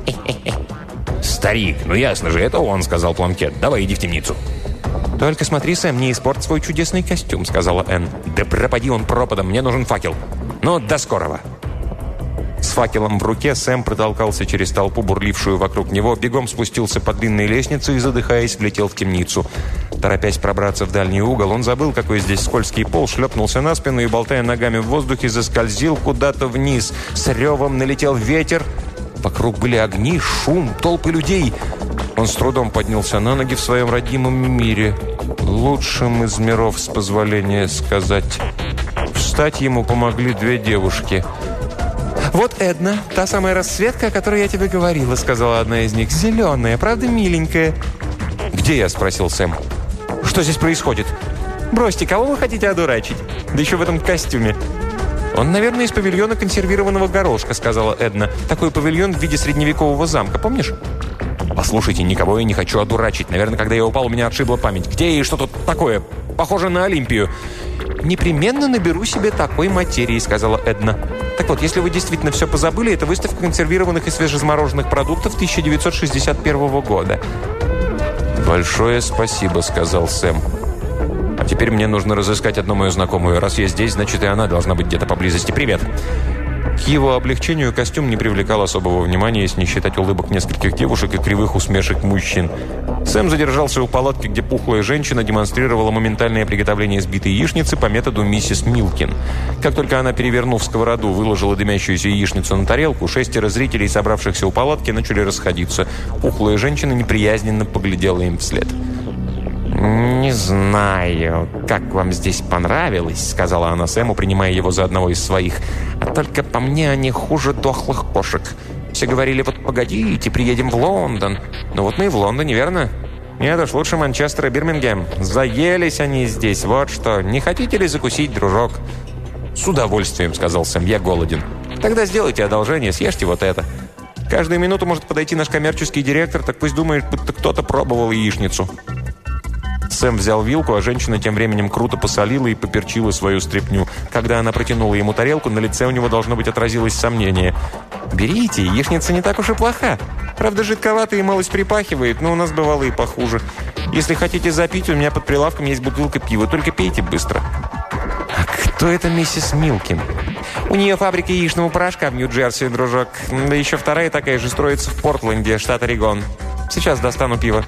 Speaker 1: «Старик, ну ясно же, это он», — сказал Планкет. «Давай, иди в темницу».
Speaker 2: «Только смотри, Сэм, не испорт свой чудесный костюм», — сказала Энн.
Speaker 1: «Да пропади он пропадом, мне нужен факел. Ну, до скорого».
Speaker 2: С факелом в руке Сэм протолкался через толпу, бурлившую вокруг него, бегом спустился по длинной лестнице и, задыхаясь, влетел в темницу. Торопясь пробраться в дальний угол, он забыл, какой здесь скользкий пол, шлепнулся на спину и, болтая ногами в воздухе, заскользил куда-то вниз. С ревом налетел ветер. Вокруг были огни, шум, толпы людей. Он с трудом поднялся на ноги в своем родимом мире. Лучшим из миров, с позволения сказать. Встать ему помогли 2 девушки.
Speaker 4: «Вот Эдна, та самая расцветка, о которой я тебе говорила», — сказала одна из них. «Зеленая, правда миленькая».
Speaker 2: «Где я?» — спросил Сэм. «Что здесь происходит?»
Speaker 4: «Бросьте, кого вы хотите одурачить? Да еще в этом костюме».
Speaker 2: «Он, наверное, из павильона консервированного горошка», — сказала Эдна. «Такой павильон в виде средневекового замка, помнишь?»
Speaker 1: «Послушайте, никого я не хочу одурачить. Наверное, когда я упал, у меня отшибла память. Где и что тут такое? Похоже на Олимпию».
Speaker 2: «Непременно наберу себе такой материи», — сказала Эдна. «Так вот, если вы действительно все позабыли, это выставка консервированных и свежезамороженных продуктов 1961 года». «Большое спасибо», — сказал Сэм. «А теперь мне нужно разыскать одну мою знакомую. Раз я здесь, значит, и она должна быть где-то поблизости. Привет!» К его облегчению костюм не привлекал особого внимания, если не считать улыбок нескольких девушек и кривых усмешек мужчин. Сэм задержался у палатки, где пухлая женщина демонстрировала моментальное приготовление сбитой яичницы по методу миссис Милкин. Как только она, перевернув сковороду, выложила дымящуюся яичницу на тарелку, 6 зрителей, собравшихся у палатки, начали расходиться. Пухлая женщина неприязненно поглядела им вслед. «Не знаю, как вам здесь понравилось», — сказала она Сэму, принимая его за одного из своих. «А только по мне они хуже дохлых кошек. Все говорили, вот погодите, приедем в Лондон. Ну вот мы и в Лондоне, верно? Нет уж, лучше Манчестер и Бирмингем. Заелись они здесь, вот что. Не хотите ли закусить, дружок?» «С удовольствием», — сказал Сэм, — «я голоден». «Тогда сделайте одолжение, съешьте вот это. Каждую минуту может подойти наш коммерческий директор, так пусть думает, будто кто-то пробовал яичницу». Сэм взял вилку, а женщина тем временем круто посолила и поперчила свою стряпню. Когда она протянула ему тарелку, на лице у него, должно быть, отразилось сомнение. «Берите, яичница не так уж и плоха. Правда, жидковатая и малость припахивает, но у нас бывало и похуже. Если хотите запить, у меня под прилавком есть бутылка пива, только пейте быстро». «А кто это миссис Милкин?» «У нее фабрика яичного порошка в Нью-Джерси, дружок. Да еще вторая такая же строится в Портленде, штат Орегон. Сейчас достану пиво».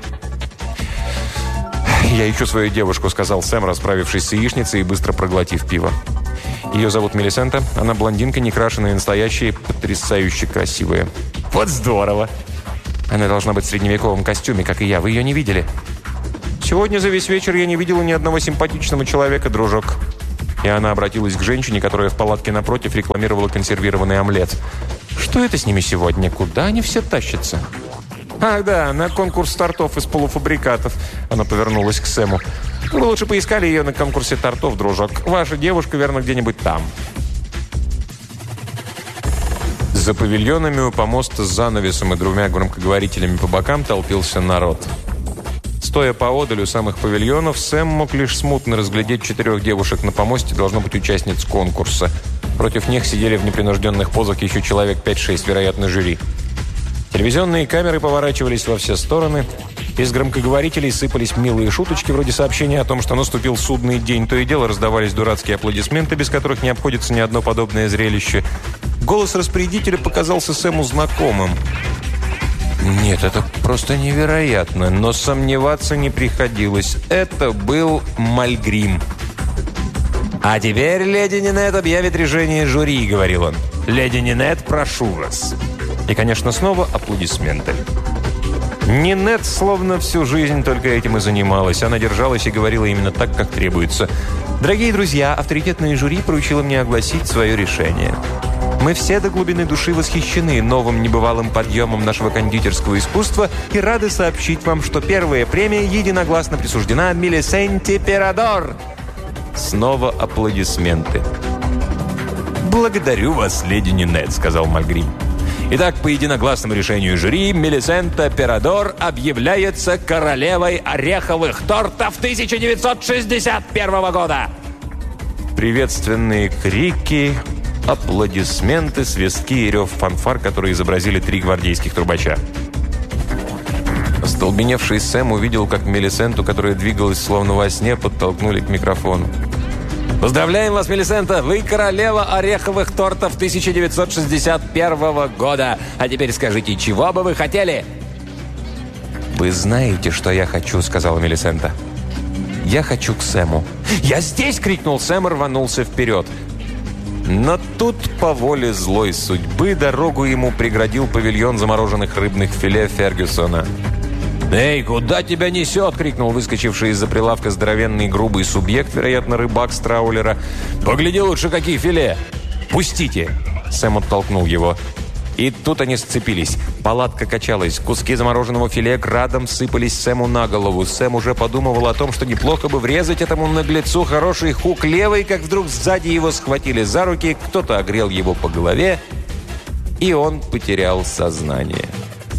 Speaker 2: «Я ищу свою девушку», — сказал Сэм, расправившись с яичницей и быстро проглотив пиво. «Ее зовут Мелисента. Она блондинка, некрашенная, настоящая, потрясающе красивая». «Вот здорово!» «Она должна быть в средневековом костюме, как и я. Вы ее не видели?» «Сегодня за весь вечер я не видела ни одного симпатичного человека, дружок». И она обратилась к женщине, которая в палатке напротив рекламировала консервированный омлет. «Что это с ними сегодня? Куда они все тащатся?» «Ах, да, на конкурс тортов из полуфабрикатов». Она повернулась к Сэму. «Вы лучше поискали ее на конкурсе тортов, дружок. Ваша девушка, верно, где-нибудь там». За павильонами у помоста с занавесом и 2 громкоговорителями по бокам толпился народ. Стоя поодаль у самых павильонов, Сэм мог лишь смутно разглядеть 4 девушек на помосте, должно быть, участниц конкурса. Против них сидели в непринужденных позах еще человек 5-6, вероятно, жюри. Телевизионные камеры поворачивались во все стороны. Из громкоговорителей сыпались милые шуточки, вроде сообщения о том, что наступил судный день. То и дело раздавались дурацкие аплодисменты, без которых не обходится ни одно подобное зрелище. Голос распорядителя показался Сэму знакомым. Нет, это просто невероятно, но сомневаться не приходилось. Это был Мальгрим. «А теперь, леди Нинет, объявит решение жюри», — говорил он. «Леди Нинет, прошу вас». И, конечно, снова аплодисменты. Нинет словно всю жизнь только этим и занималась. Она держалась и говорила именно так, как требуется. «Дорогие друзья, авторитетное жюри поручило мне огласить свое решение. Мы все до глубины души восхищены новым небывалым подъемом нашего кондитерского искусства и рады сообщить вам, что первая премия единогласно присуждена Мелисенте Пирадор». Снова аплодисменты.
Speaker 1: «Благодарю вас, леди Нинет», — сказал Мальгрим. «Итак, по единогласному решению жюри, Мелисента Перадор объявляется королевой ореховых тортов 1961 года».
Speaker 2: Приветственные крики, аплодисменты, свистки и рев фанфар, которые изобразили 3 гвардейских трубача. Остолбеневший Сэм увидел, как Мелисенту, которая двигалась словно во сне, подтолкнули к микрофону.
Speaker 1: «Поздравляем вас, Мелисента! Вы королева ореховых тортов 1961 года! А теперь скажите, чего бы вы хотели?»
Speaker 2: «Вы знаете, что я хочу», — сказала Мелисента. «Я хочу к Сэму».
Speaker 1: «Я здесь!» — крикнул Сэм и рванулся вперед.
Speaker 2: Но тут, по воле злой судьбы, дорогу ему преградил павильон замороженных рыбных филе Фергюсона.
Speaker 1: «Эй, куда тебя несет?» — крикнул выскочивший из-за прилавка здоровенный грубый субъект, вероятно, рыбак с траулера. «Погляди лучше, какие филе!»
Speaker 2: «Пустите!» — Сэм оттолкнул его. И тут они сцепились. Палатка качалась. Куски замороженного филе градом сыпались Сэму на голову. Сэм уже подумывал о том, что неплохо бы врезать этому наглецу хороший хук левый, как вдруг сзади его схватили за руки, кто-то огрел его по голове, и он потерял сознание.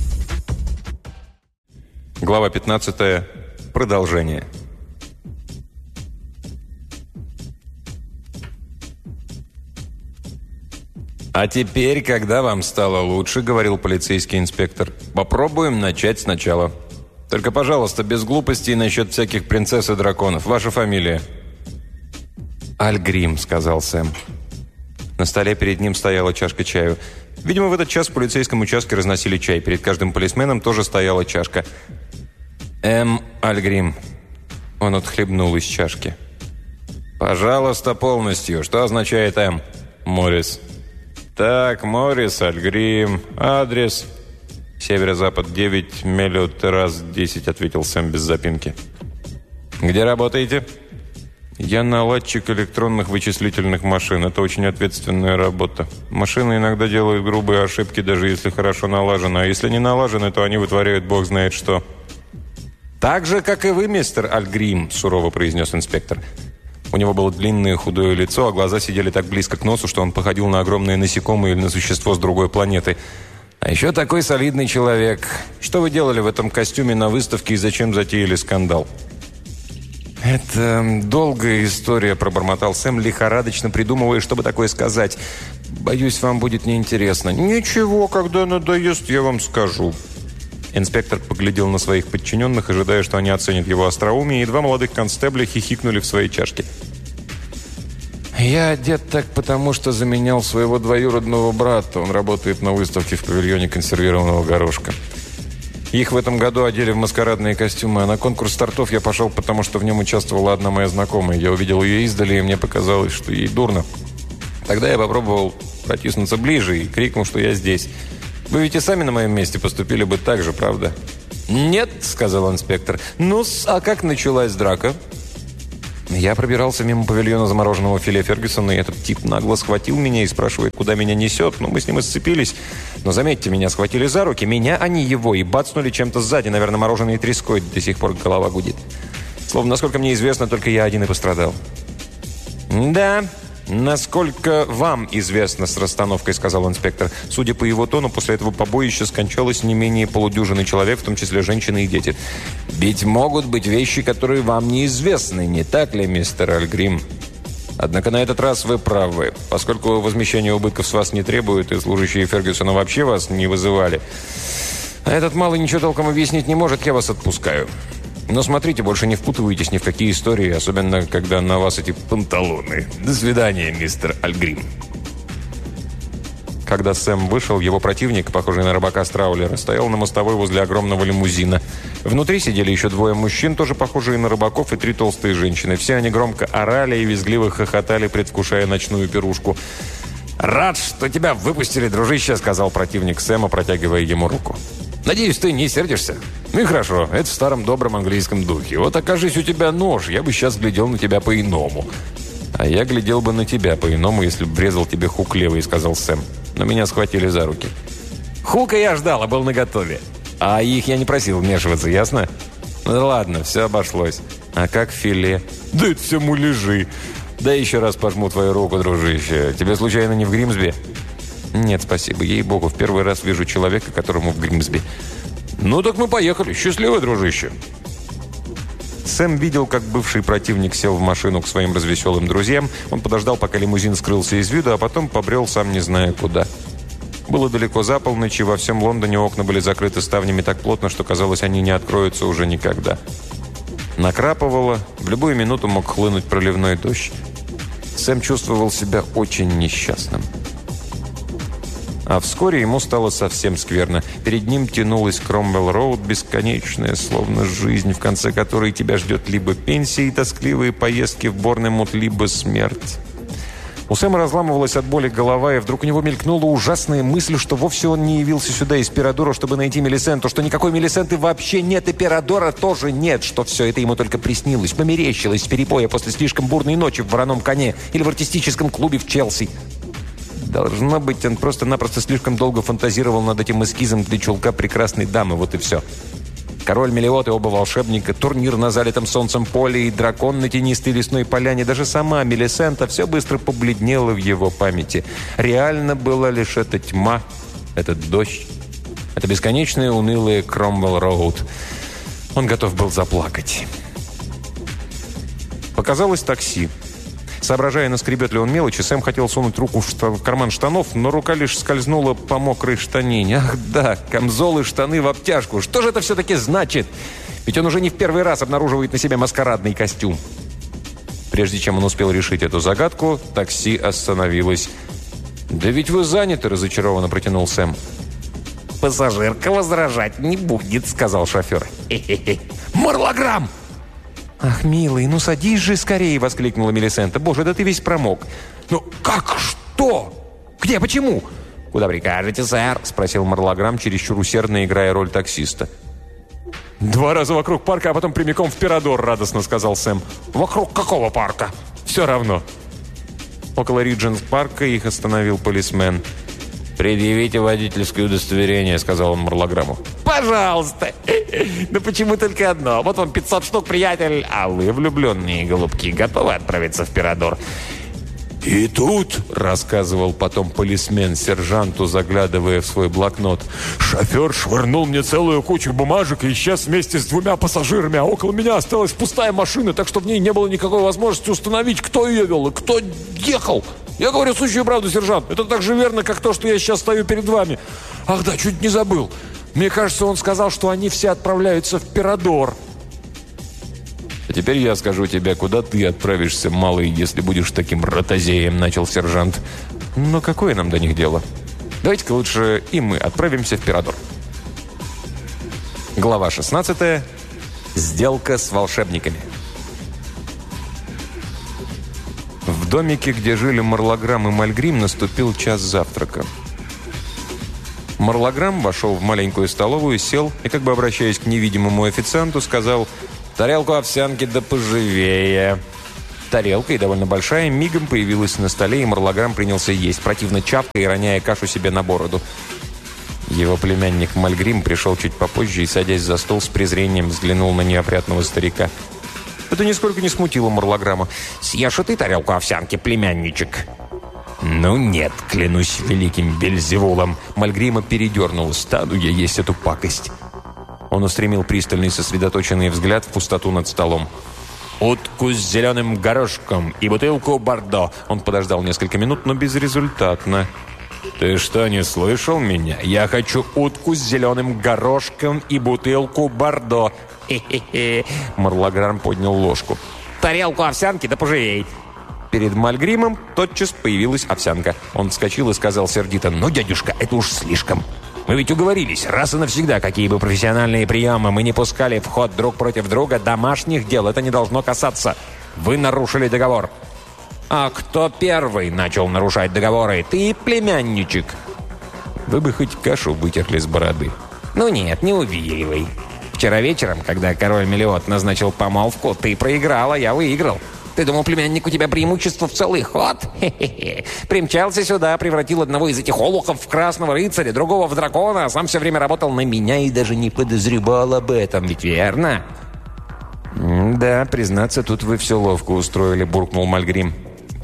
Speaker 2: Глава 15. Продолжение.
Speaker 1: «А теперь, когда вам стало лучше, — говорил полицейский инспектор, — попробуем начать сначала. Только, пожалуйста, без глупостей насчет всяких принцесс и драконов. Ваша фамилия?»
Speaker 2: «Альгрим», — сказал Сэм. На столе перед ним стояла чашка чаю. Видимо, в этот час в полицейском участке разносили чай. Перед каждым полисменом тоже стояла чашка.
Speaker 1: Альгрим».
Speaker 2: Он отхлебнул из чашки.
Speaker 1: «Пожалуйста, полностью. Что означает М?»
Speaker 2: «Моррис».
Speaker 1: «Так, Моррис, Альгрим. Адрес?»
Speaker 2: «Северо-запад 9, Меллиот террас 10», — ответил Сэм без запинки.
Speaker 1: «Где работаете?»
Speaker 2: «Я наладчик электронных вычислительных машин. Это очень ответственная работа. Машины иногда делают грубые ошибки, даже если хорошо налажено. А если не налажено, то они вытворяют бог знает что».
Speaker 1: «Так же, как и вы, мистер Альгрим», — сурово произнес инспектор.
Speaker 2: У него было длинное худое лицо, а глаза сидели так близко к носу, что он походил на огромное насекомое или на существо с другой планеты.
Speaker 1: «А еще такой солидный человек. Что вы делали в этом костюме на выставке и зачем затеяли скандал?»
Speaker 2: «Это долгая история», — пробормотал Сэм, лихорадочно придумывая, чтобы такое сказать. «Боюсь, вам будет неинтересно».
Speaker 1: «Ничего, когда надоест, я вам скажу».
Speaker 2: Инспектор поглядел на своих подчиненных, ожидая, что они оценят его остроумие, и 2 молодых констебля хихикнули в свои чашки.
Speaker 1: «Я одет так, потому что заменял своего двоюродного брата. Он работает на выставке в павильоне консервированного горошка. Их в этом году одели в маскарадные костюмы, а на конкурс тортов я пошел, потому что в нем участвовала одна моя знакомая. Я увидел ее издали, и мне показалось, что ей дурно. Тогда я попробовал протиснуться ближе и крикнул, что я здесь. Вы ведь и сами на моем месте поступили бы так же, правда?»
Speaker 2: «Нет», — сказал инспектор. «Ну-с, а как началась драка?»
Speaker 1: Я пробирался мимо павильона замороженного филе Фергюсона, и этот тип нагло схватил меня и спрашивает, куда меня несет. Ну, мы с ним и сцепились. Но, заметьте, меня схватили за руки. Меня, а не его. И бацнули чем-то сзади. Наверное, мороженой треской. До сих пор голова гудит. Словно, насколько мне известно, только я один и пострадал.
Speaker 2: «Да, насколько вам известно», — с расстановкой сказал инспектор. Судя по его тону, после этого побоища скончалось не менее полудюжины человек, в том числе женщины и дети.
Speaker 1: «Ведь могут быть вещи, которые вам неизвестны, не так ли, мистер Альгрим? Однако на этот раз вы правы. Поскольку возмещение убытков с вас не требует, и служащие Фергюсона вообще вас не вызывали, а этот малый ничего толком объяснить не может, я вас отпускаю. Но смотрите, больше не впутывайтесь ни в какие истории, особенно когда на вас эти панталоны. До свидания, мистер Альгрим».
Speaker 2: Когда Сэм вышел, его противник, похожий на рыбака с траулера, стоял на мостовой возле огромного лимузина. Внутри сидели еще 2 мужчин, тоже похожие на рыбаков, и 3 толстые женщины. Все они громко орали и визгливо хохотали, предвкушая ночную пирушку.
Speaker 1: «Рад, что тебя выпустили, дружище», — сказал противник Сэма, протягивая ему руку. «Надеюсь, ты не сердишься? Ну и хорошо, это в старом добром английском духе. Вот окажись у тебя нож, я бы сейчас глядел на тебя по-иному».
Speaker 2: «А я глядел бы на тебя по-иному, если бы врезал тебе хук левый», — сказал Сэм. «Но меня схватили за руки».
Speaker 1: «Хука я ждал, а был наготове. А их я не просил вмешиваться, ясно?»
Speaker 2: «Ну ладно, все обошлось. А как филе?»
Speaker 1: «Да это все муляжи.
Speaker 2: Да еще раз пожму твою руку, дружище. Тебе случайно не в Гримсби?
Speaker 4: Нет, спасибо. Ей-богу, в первый раз вижу человека, которому в Гримсби.
Speaker 1: Ну так мы поехали. Счастливо, дружище.
Speaker 2: Сэм видел, как бывший противник сел в машину к своим развеселым друзьям. Он подождал, пока лимузин скрылся из виду, а потом побрел, сам не зная куда. Было далеко за полночь, и во всем Лондоне окна были закрыты ставнями так плотно, что, казалось, они не откроются уже никогда. Накрапывало, в любую минуту мог хлынуть проливной дождь. Сэм чувствовал себя очень несчастным. А вскоре ему стало совсем скверно. Перед ним тянулась Кромвелл-роуд, бесконечная, словно жизнь, в конце которой тебя ждет либо пенсия и тоскливые поездки в Борнемут, либо смерть. У Сэма разламывалась от боли голова, и вдруг у него мелькнула ужасная мысль, что вовсе он не явился сюда из Пирадора, чтобы найти Мелисенту, что никакой Мелисенты вообще нет, и Пирадора тоже нет, что все это ему только приснилось, померещилось с перепоя после слишком бурной ночи в «Вороном коне» или в артистическом клубе в Челси. Должно быть, он просто-напросто слишком долго фантазировал над этим эскизом для чулка прекрасной дамы, вот и все. Король Мелиот и оба волшебника, турнир на залитом солнцем поле и дракон на тенистой лесной поляне, даже сама Мелисента, все быстро побледнело в его памяти. Реально была лишь эта тьма, этот дождь, это бесконечная унылая Кромвелл-роуд. Он готов был заплакать. Показалось такси. Соображая, наскребет ли он мелочи, Сэм хотел сунуть руку в карман штанов, но рука лишь скользнула по мокрой штанине. Ах да, камзол и штаны в обтяжку. Что же это все-таки значит? Ведь он уже не в первый раз обнаруживает на себе маскарадный костюм. Прежде чем он успел решить эту загадку, такси остановилось. «Да ведь вы заняты», — разочарованно протянул Сэм.
Speaker 3: «Пассажирка возражать не будет», — сказал шофер. «Хе-хе-хе».
Speaker 1: «Марлограмм!»
Speaker 4: «Ах, милый, ну садись же скорее!» — воскликнула Мелисента. «Боже, да ты весь промок!»
Speaker 1: «Ну как? Что? Где? Почему?»
Speaker 3: «Куда прикажете, сэр?» —
Speaker 2: спросил Марлограмм, чересчур усердно играя роль таксиста.
Speaker 1: «2 раза вокруг парка, а потом прямиком в Пирадор», — радостно сказал Сэм.
Speaker 3: «Вокруг какого парка?»
Speaker 1: «Все равно».
Speaker 2: Около Ридженс-парка их остановил полисмен.
Speaker 3: «Предъявите водительское удостоверение», — сказал он Марлограмму. «Пожалуйста! Да почему только одно? Вот вам 500 штук, приятель. А вы, влюбленные голубки, готовы отправиться в Пирадор?»
Speaker 1: «И тут», — рассказывал потом полисмен сержанту, заглядывая в свой блокнот, «шофер швырнул мне целую кучу бумажек и исчез вместе с 2 пассажирами, а около меня осталась пустая машина, так что в ней не было никакой возможности установить, кто ее вел и кто ехал. Я говорю сущую правду, сержант. Это так же верно, как то, что я сейчас стою перед вами. Ах да, чуть не забыл. Мне кажется, он сказал, что они все отправляются в Пирадор».
Speaker 2: «А теперь я скажу тебе, куда ты отправишься, малый, если будешь таким ротозеем», — начал сержант. «Но какое нам до них дело? Давайте-ка лучше и мы отправимся в Пирадор». Глава 16. Сделка с волшебниками. В домике, где жили Марлограмм и Мальгрим, наступил час завтрака. Марлограмм вошел в маленькую столовую, сел и, как бы обращаясь к невидимому официанту, сказал: «Тарелку овсянки да поживее». Тарелка, и довольно большая, мигом появилась на столе, и Марлограмм принялся есть, противно чавкая и роняя кашу себе на бороду. Его племянник Мальгрим пришел чуть попозже и, садясь за стол, с презрением взглянул на неопрятного старика. Это нисколько не смутило Марлограмма.
Speaker 3: «Съешь и ты тарелку овсянки, племянничек?»
Speaker 2: «Ну нет, клянусь великим Бельзевулом». Мальгрима передернул. «Стану я есть эту пакость». Он устремил пристальный сосредоточенный взгляд в пустоту над столом.
Speaker 3: «Утку с зеленым горошком и бутылку бордо».
Speaker 2: Он подождал несколько минут, но безрезультатно. «Ты что, не слышал меня? Я хочу утку с зеленым горошком и бутылку бордо».
Speaker 3: «Хе-хе-хе».
Speaker 2: Марлограмм поднял ложку.
Speaker 3: «Тарелку овсянки да поживей».
Speaker 2: Перед Мальгримом тотчас появилась овсянка. Он вскочил и сказал сердито: «Ну, дядюшка, это уж слишком.
Speaker 3: Мы ведь уговорились, раз и навсегда, какие бы профессиональные приемы мы не пускали в ход друг против друга, домашних дел это не должно касаться. Вы нарушили договор». «А кто первый начал нарушать договоры? Ты, племянничек?»
Speaker 2: «Вы бы хоть кашу вытерли с бороды».
Speaker 3: «Ну нет, не увиливай. Вчера вечером, когда король Мелиот назначил помолвку, ты проиграл, а я выиграл. Ты думал, племянник, у тебя преимущество в целый ход? Хе-хе-хе. Примчался сюда, превратил одного из этих олухов в красного рыцаря, другого в дракона, а сам все время работал на меня и даже не подозревал об этом, ведь верно?»
Speaker 2: «Да, признаться, тут вы все ловко устроили», — буркнул Мальгрим.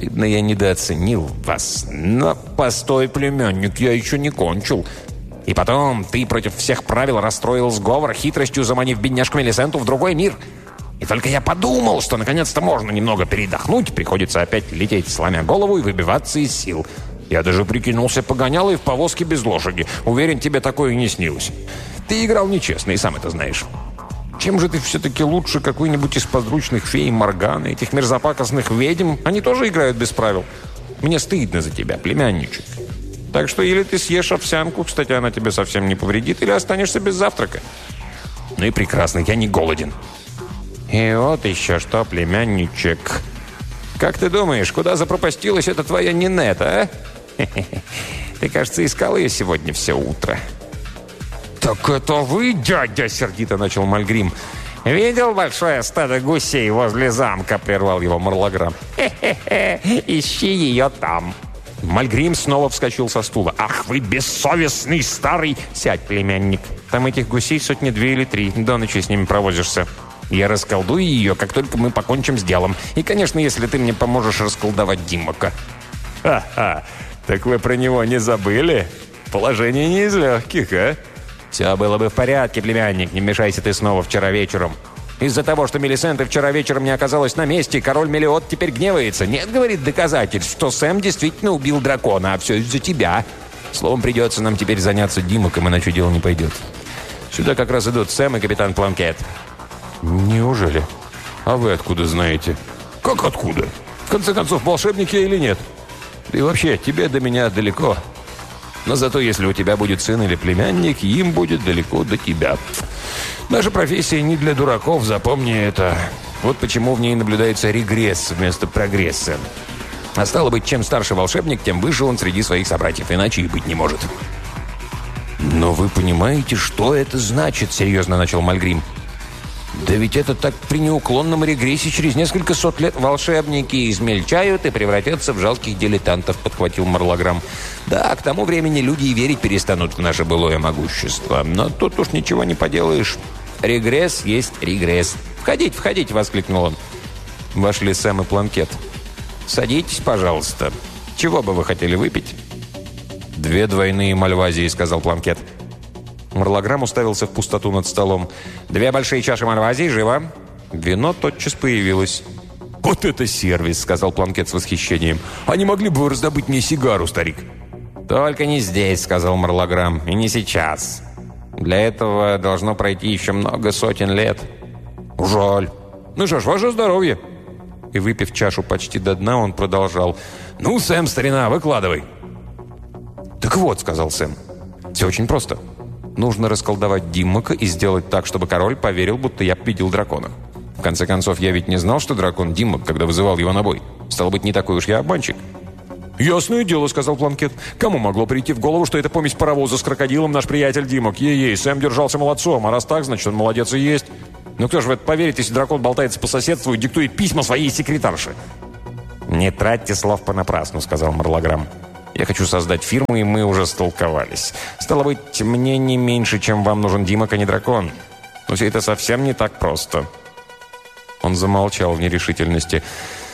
Speaker 3: Видно, я недооценил вас. Но постой, племянник, я еще не кончил. И потом ты против всех правил расстроил сговор, хитростью заманив бедняжку Мелисенту в другой мир. И только я подумал, что наконец-то можно немного передохнуть, приходится опять лететь, сломя голову и выбиваться из сил. Я даже прикинулся погонялой в повозке без лошади. Уверен, тебе такое и не снилось. Ты играл нечестно, и сам это знаешь. Чем же ты все-таки лучше какой-нибудь из подручных фей Морганы, этих мерзопакостных ведьм? Они тоже играют без правил. Мне стыдно за тебя, племянничек. Так что или ты съешь овсянку, кстати, она тебе совсем не повредит, или останешься без завтрака. Ну и прекрасно, я не голоден. И вот еще что, племянничек. Как ты думаешь, куда запропастилась эта твоя Нинет, а? Ты, кажется, искал ее сегодня все утро. «Так это вы, дядя?» — сердито начал Мальгрим. «Видел большое стадо гусей возле замка?» — прервал его Марлограмм. «Хе-хе-хе, ищи ее там». Мальгрим снова вскочил со стула. «Ах, вы бессовестный старый!» «Сядь, племянник. Там этих гусей 2 или 3. До ночи с ними провозишься. Я расколдую ее, как только мы покончим с делом. И, конечно, если ты мне поможешь расколдовать Диммока». «Ха-ха! Так вы про него не забыли? Положение не из легких, а?» «Все было бы в порядке, племянник, не мешайся ты снова вчера вечером. Из-за того, что Мелисента вчера вечером не оказалась на месте, король Мелиот теперь гневается. Нет, говорит, доказательств, что Сэм действительно убил дракона, а все из-за тебя. Словом, придется нам теперь заняться Диммоком, иначе дело не пойдет. Сюда как раз идут Сэм и капитан Планкет». «Неужели? А вы откуда знаете?» «Как откуда? В конце концов, волшебник я или нет? Да и вообще, тебе до меня далеко. Но зато, если у тебя будет сын или племянник, им будет далеко до тебя. Наша профессия не для дураков, запомни это. Вот почему в ней наблюдается регресс вместо прогресса. А стало быть, чем старше волшебник, тем выше он среди своих собратьев, иначе и быть не может». «Но вы понимаете, что это значит?» — серьезно начал Мальгрим. «Да ведь это так при неуклонном регрессе через несколько сот лет волшебники измельчают и превратятся в жалких дилетантов», — подхватил Марлограмм. «Да, к тому времени люди и верить перестанут в наше былое могущество. Но тут уж ничего не поделаешь. Регресс есть регресс». «Входите, входите!» — воскликнул он. Вошли Сэм и Планкет. «Садитесь, пожалуйста. Чего бы вы хотели выпить?» «2 двойные мальвазии», — сказал Планкет. Марлограмм уставился в пустоту над столом. «2 большие чаши мальвазии, живо!» Вино тотчас появилось. «Вот это сервис!» — сказал Планкет с восхищением. «А не могли бы вы раздобыть мне сигару, старик?» «Только не здесь», — сказал Марлограмм, — «и не сейчас. Для этого должно пройти еще много сотен лет». «Жаль. Ну что ж, ваше здоровье!» И, выпив чашу почти до дна, он продолжал. «Ну, Сэм, старина, выкладывай!» «Так вот», — сказал Сэм, — «все очень просто. Нужно расколдовать Диммока и сделать так, чтобы король поверил, будто я победил дракона. В конце концов, я ведь не знал, что дракон Диммок, когда вызывал его на бой. Стало быть, не такой уж я обманщик». «Ясное дело», — сказал Планкет. «Кому могло прийти в голову, что это помесь паровоза с крокодилом наш приятель Диммок? Ей-ей, Сэм держался молодцом, а раз так, значит, он молодец и есть. Ну кто же в это поверит, если дракон болтается по соседству и диктует письма своей секретарше?» «Не тратьте слов понапрасну», — сказал Марлограмм. «Я хочу создать фирму, и мы уже столковались. Стало быть, мне не меньше, чем вам нужен Диммок, а не дракон. Но все это совсем не так просто». Он замолчал в нерешительности.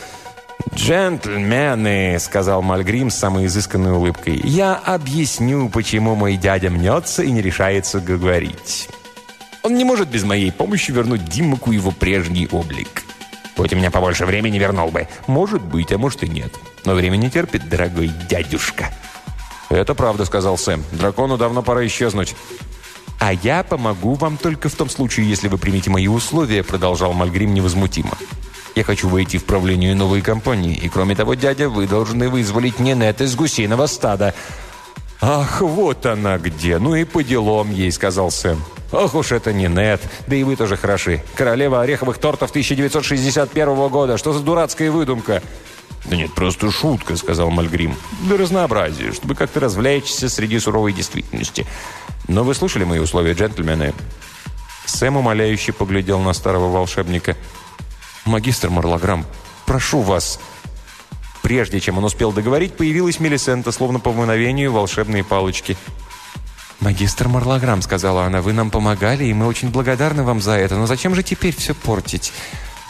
Speaker 3: «Джентльмены», — сказал Мальгрим с самой изысканной улыбкой, — «я объясню, почему мой дядя мнется и не решается говорить. Он не может без моей помощи вернуть Диммоку его прежний облик. Будь у меня побольше времени, вернул бы. Может быть, а может и нет. Но время не терпит, дорогой дядюшка». «Это правда», — сказал Сэм. «Дракону давно пора исчезнуть». «А я помогу вам только в том случае, если вы примете мои условия», — продолжал Мальгрим невозмутимо. «Я хочу войти в правление новой компании. И кроме того, дядя, вы должны вызволить Нинет из гусиного стада». «Ах, вот она где! Ну и по делам ей», — сказал Сэм. «Ох уж это Нинет! Да и вы тоже хороши. Королева ореховых тортов 1961 года. Что за дурацкая выдумка?» «Да нет, просто шутка», — сказал Мальгрим. «Для разнообразия, чтобы как-то развлечься среди суровой действительности. Но вы слушали мои условия, джентльмены?» Сэм умоляюще поглядел на старого волшебника. «Магистр Марлограмм, прошу вас». Прежде чем он успел договорить, появилась Мелисента, словно по мгновению волшебные палочки. «Магистр Марлограмм», — сказала она, — «вы нам помогали, и мы очень благодарны вам за это. Но зачем же теперь все портить?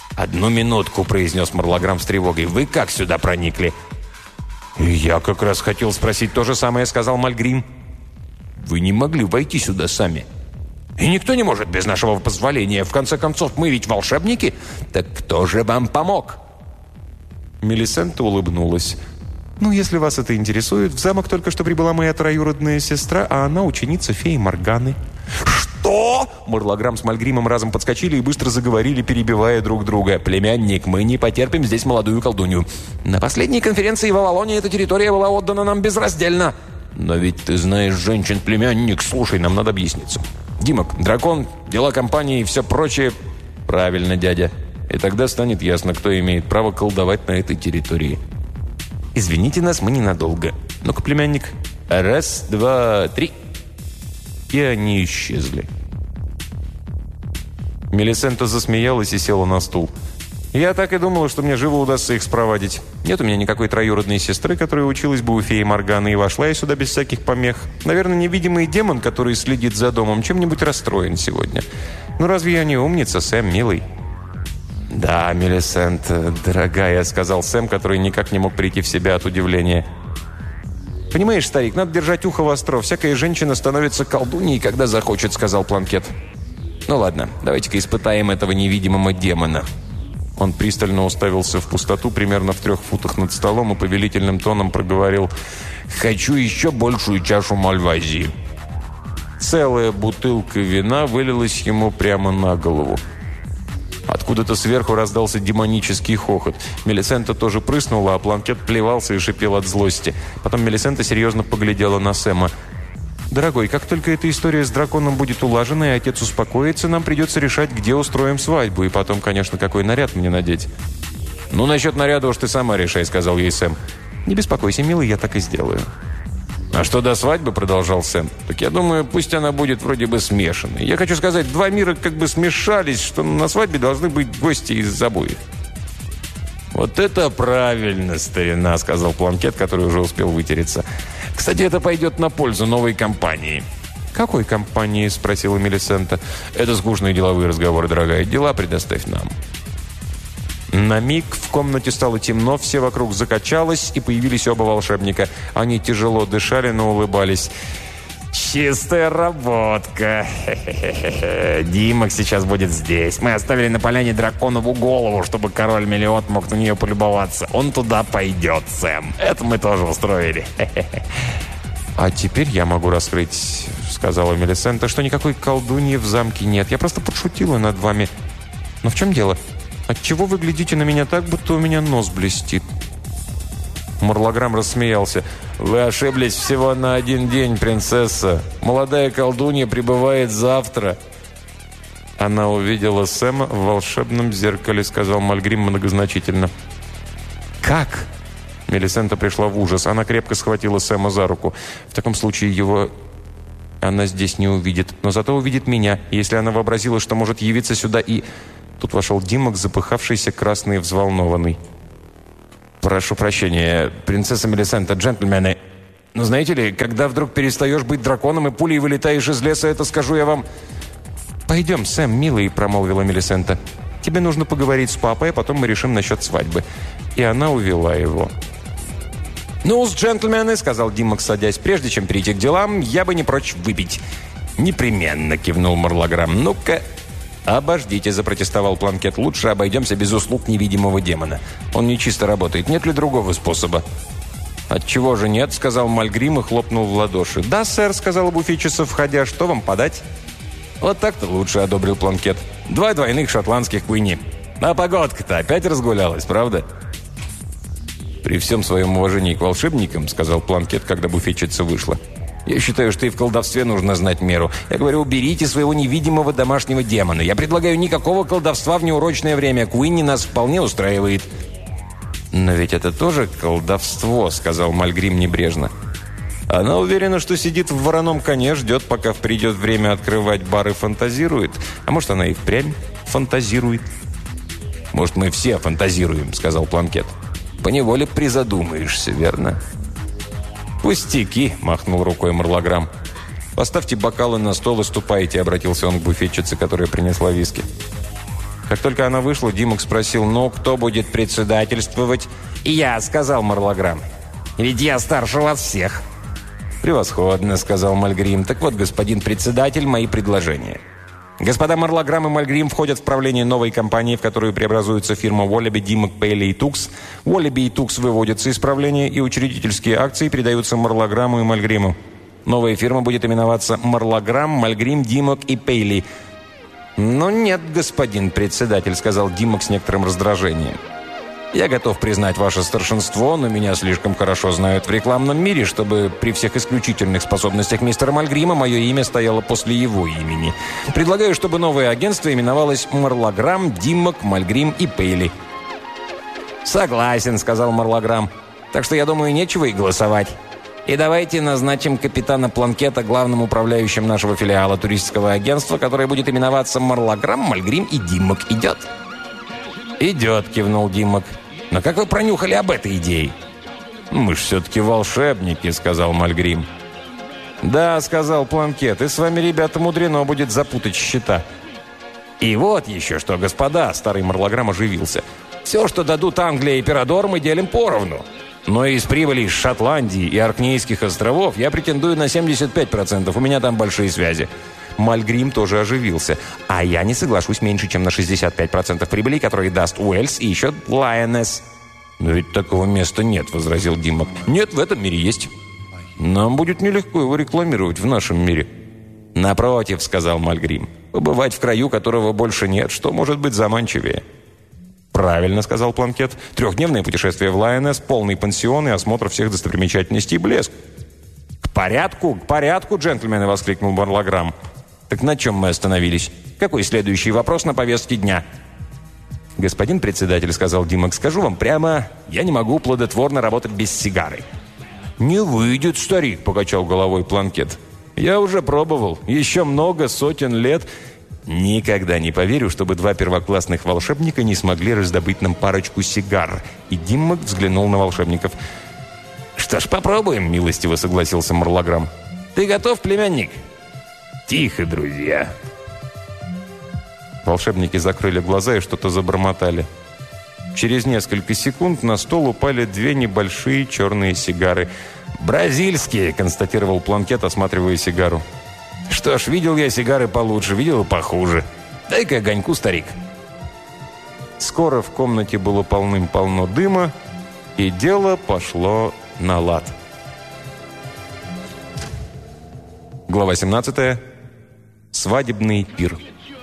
Speaker 3: «Одну минутку», — произнес Марлограмм с тревогой. «Вы как сюда проникли?»
Speaker 1: «Я как раз хотел спросить то же самое», — сказал Мальгрим. «Вы не могли войти сюда сами. И никто не может без нашего позволения. В конце концов, мы ведь волшебники. Так кто же вам помог?»
Speaker 4: Мелисента улыбнулась. «Ну, если вас это интересует, в замок только что прибыла моя троюродная сестра, а она ученица феи Морганы».
Speaker 1: «Что?» Марлограмм с Мальгримом разом подскочили и быстро заговорили, перебивая друг друга. «Племянник, мы не потерпим здесь молодую колдунью. На последней конференции в Авалоне эта территория была отдана нам безраздельно». «Но ведь ты знаешь женщин, племянник. Слушай, нам надо объясниться. Димок, дракон, дела компании и все прочее». «Правильно, дядя. И тогда станет ясно, кто имеет право колдовать на этой территории».
Speaker 4: «Извините нас, мы ненадолго. Ну-ка, племянник».
Speaker 1: «Раз, два, три». И они исчезли.
Speaker 4: Мелисента засмеялась и села на стул. «Я так и думала, что мне живо удастся их спровадить. Нет у меня никакой троюродной сестры, которая училась бы у феи Морганы, и вошла я сюда без всяких помех. Наверное, невидимый демон, который следит за домом, чем-нибудь расстроен сегодня. Ну разве я не умница, Сэм, милый?» «Да, Мелисента, дорогая», — сказал Сэм, который никак не мог прийти в себя от удивления. «Понимаешь, старик, надо держать ухо востро. Всякая женщина становится колдуньей, когда захочет», — сказал Планкет. «Ну ладно, давайте-ка испытаем этого невидимого демона». Он пристально уставился в пустоту примерно в 3 футах над столом и повелительным тоном проговорил: «Хочу еще большую чашу мальвазии». Целая бутылка вина вылилась ему прямо на голову. Откуда-то сверху раздался демонический хохот. Мелисента тоже прыснула, а Планкет плевался и шипел от злости. Потом Мелисента серьезно поглядела на Сэма. «Дорогой, как только эта история с драконом будет улажена и отец успокоится, нам придется решать, где устроим свадьбу. И потом, конечно, какой наряд мне надеть».
Speaker 1: «Ну, насчет наряда уж ты сама решай», — сказал ей Сэм.
Speaker 4: «Не беспокойся, милый, я так и сделаю».
Speaker 1: «А что до свадьбы?» — продолжал Сэм. «Так я думаю, пусть она будет вроде бы смешанной. Я хочу сказать, 2 мира как бы смешались, что на свадьбе должны быть гости из обоих». «Вот это правильно, старина», — сказал Планкет, который уже успел вытереться. «Кстати, это пойдет на пользу новой компании».
Speaker 4: «Какой компании?» — спросила Мелисента.
Speaker 1: «Это скучные деловые разговоры, дорогая. Дела предоставь нам».
Speaker 4: На миг в комнате стало темно, все вокруг закачалось, и появились оба волшебника. Они тяжело дышали, но улыбались.
Speaker 3: «Чистая работка. Димок сейчас будет здесь. Мы оставили на поляне драконову голову, чтобы король Мелиот мог на нее полюбоваться. Он туда пойдет, Сэм. Это мы тоже устроили».
Speaker 4: «А теперь я могу раскрыть», — сказала Мелисента, «что никакой колдуньи в замке нет. Я просто подшутила над вами. Но в чем дело? Отчего вы глядите на меня так, будто у меня нос блестит?»
Speaker 1: Марлограмм рассмеялся. «Вы ошиблись всего на 1 день, принцесса. Молодая колдунья прибывает завтра».
Speaker 4: «Она увидела Сэма в волшебном зеркале», — сказал Мальгрим многозначительно.
Speaker 1: «Как?»
Speaker 4: Мелисента пришла в ужас. Она крепко схватила Сэма за руку. «В таком случае его она здесь не увидит, но зато увидит меня. Если она вообразила, что может явиться сюда и...» Тут вошел Димок, запыхавшийся, красный и взволнованный.
Speaker 1: «Прошу прощения, принцесса Мелисента, джентльмены. Но знаете ли, когда вдруг перестаешь быть драконом и пулей вылетаешь из леса, это скажу я вам...»
Speaker 4: «Пойдем, Сэм, милый», — промолвила Мелисента. «Тебе нужно поговорить с папой, а потом мы решим насчет свадьбы». И она увела его.
Speaker 1: «Ну-с, джентльмены», — сказал Димок, садясь, «прежде чем перейти к делам, я бы не прочь выпить». «Непременно», — кивнул Марлограмм. «Ну-ка...» «Обождите», — запротестовал Планкет. «Лучше обойдемся без услуг невидимого демона. Он нечисто работает. Нет ли другого способа?» «Отчего же нет?» — сказал Мальгрим и хлопнул в ладоши.
Speaker 4: «Да, сэр», — сказала буфетчица, входя. «Что вам подать?»
Speaker 1: «Вот так-то лучше», — одобрил Планкет. 2 двойных шотландских куини. А погодка-то опять разгулялась, правда?» «При всем своем уважении к волшебникам», — сказал Планкет, когда буфетчица вышла, «я считаю, что и в колдовстве нужно знать меру. Я говорю, уберите своего невидимого домашнего демона. Я предлагаю никакого колдовства в неурочное время. Куинни нас вполне устраивает».
Speaker 4: «Но ведь это тоже колдовство», — сказал Мальгрим небрежно. «Она уверена, что сидит в вороном коне, ждет, пока придет время открывать бар и фантазирует. А может, она и впрямь фантазирует».
Speaker 1: «Может, мы все фантазируем», — сказал Планкет. «Поневоле призадумаешься, верно?»
Speaker 4: «Пустяки», — махнул рукой Марлограмм. «Поставьте бокалы на стол и ступайте», — обратился он к буфетчице, которая принесла виски.
Speaker 2: Как только она вышла, Димок спросил: «Ну, кто будет председательствовать?»
Speaker 3: «Я», — сказал Марлограмм. «Ведь я старше вас всех».
Speaker 2: «Превосходно», — сказал Мальгрим. «Так вот, господин председатель, мои предложения. Господа Марлограмм и Мальгрим входят в правление новой компании, в которую преобразуется фирма Уоллеби, Димок, Пейли и Тукс. Уоллеби и Тукс выводятся из правления, и учредительские акции передаются Марлограмму и Мальгриму. Новая фирма будет именоваться Марлограмм, Мальгрим, Димок и Пейли». «Ну нет, господин председатель», — сказал Димок с некоторым раздражением. «Я готов признать ваше старшинство, но меня слишком хорошо знают в рекламном мире, чтобы при всех исключительных способностях мистера Мальгрима мое имя стояло после его имени. Предлагаю, чтобы новое агентство именовалось Марлограмм, Димок, Мальгрим и Пейли».
Speaker 3: «Согласен», — сказал Марлограмм. «Так что, я думаю, нечего и голосовать. И давайте назначим капитана Планкета главным управляющим нашего филиала туристического агентства, которое будет именоваться Марлограмм, Мальгрим и Димок. Идет?»
Speaker 2: «Идет», — кивнул Димок.
Speaker 3: «Но как вы пронюхали об этой идее?»
Speaker 2: «Мы ж все-таки волшебники», — сказал Мальгрим. «Да», — сказал Планкет, — «и с вами, ребята, мудрено будет запутать счета».
Speaker 3: «И вот еще что, господа», — старый Марлограмм оживился. «Все, что дадут Англия и Пирадор, мы делим поровну. Но из прибыли из Шотландии и Оркнейских островов я претендую на 75%. У меня там большие связи».
Speaker 2: Мальгрим тоже оживился.
Speaker 3: «А я не соглашусь меньше, чем на 65% прибыли, которые даст Уэльс и еще Лайонесс».
Speaker 2: «Но ведь такого места нет», — возразил Димок.
Speaker 3: «Нет, в этом мире есть».
Speaker 2: «Нам будет нелегко его рекламировать в нашем мире».
Speaker 3: «Напротив», — сказал Мальгрим, — «побывать в краю, которого больше нет, что может быть заманчивее?»
Speaker 2: «Правильно», — сказал Планкет. «Трехдневное путешествие в Лайонесс, полный пансион и осмотр всех достопримечательностей и блеск».
Speaker 3: К порядку, джентльмены!» — воскликнул Марлограмм. «Так на чем мы остановились? Какой следующий вопрос на повестке дня?»
Speaker 2: «Господин председатель», — сказал Димок, — «скажу вам прямо, я не могу плодотворно работать без сигары».
Speaker 3: «Не выйдет, старик», — покачал головой Планкет.
Speaker 2: «Я уже пробовал. Еще много сотен лет. Никогда не поверю, чтобы два первоклассных волшебника не смогли раздобыть нам парочку сигар». И Димок взглянул на волшебников.
Speaker 3: «Что ж, попробуем», — милостиво согласился Марлограмм. «Ты готов, племянник?»
Speaker 1: «Тихо, друзья».
Speaker 2: Волшебники закрыли глаза и что-то забормотали. Через несколько секунд на стол упали две небольшие черные сигары.
Speaker 3: «Бразильские», — констатировал Планкет, осматривая сигару. «Что ж, видел я сигары получше, видел и похуже. Дай-ка огоньку, старик».
Speaker 2: Скоро в комнате было полным-полно дыма, и дело пошло на лад. Глава 17. Свадебный пир.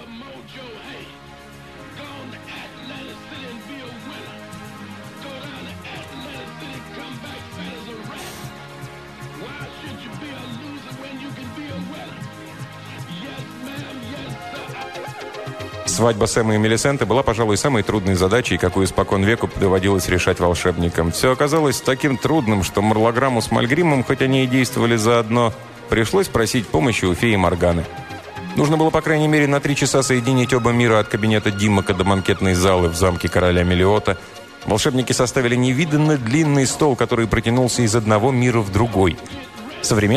Speaker 2: Свадьба Сэма и Мелисенты была, пожалуй, самой трудной задачей, какую испокон веку доводилось решать волшебникам. Все оказалось таким трудным, что Марлограмму с Мальгримом, хоть они и действовали заодно, пришлось просить помощи у феи Морганы. Нужно было, по крайней мере, на 3 часа соединить оба мира от кабинета Димока до банкетной залы в замке короля Мелиота. Волшебники составили невиданно длинный стол, который протянулся из одного мира в другой. Современный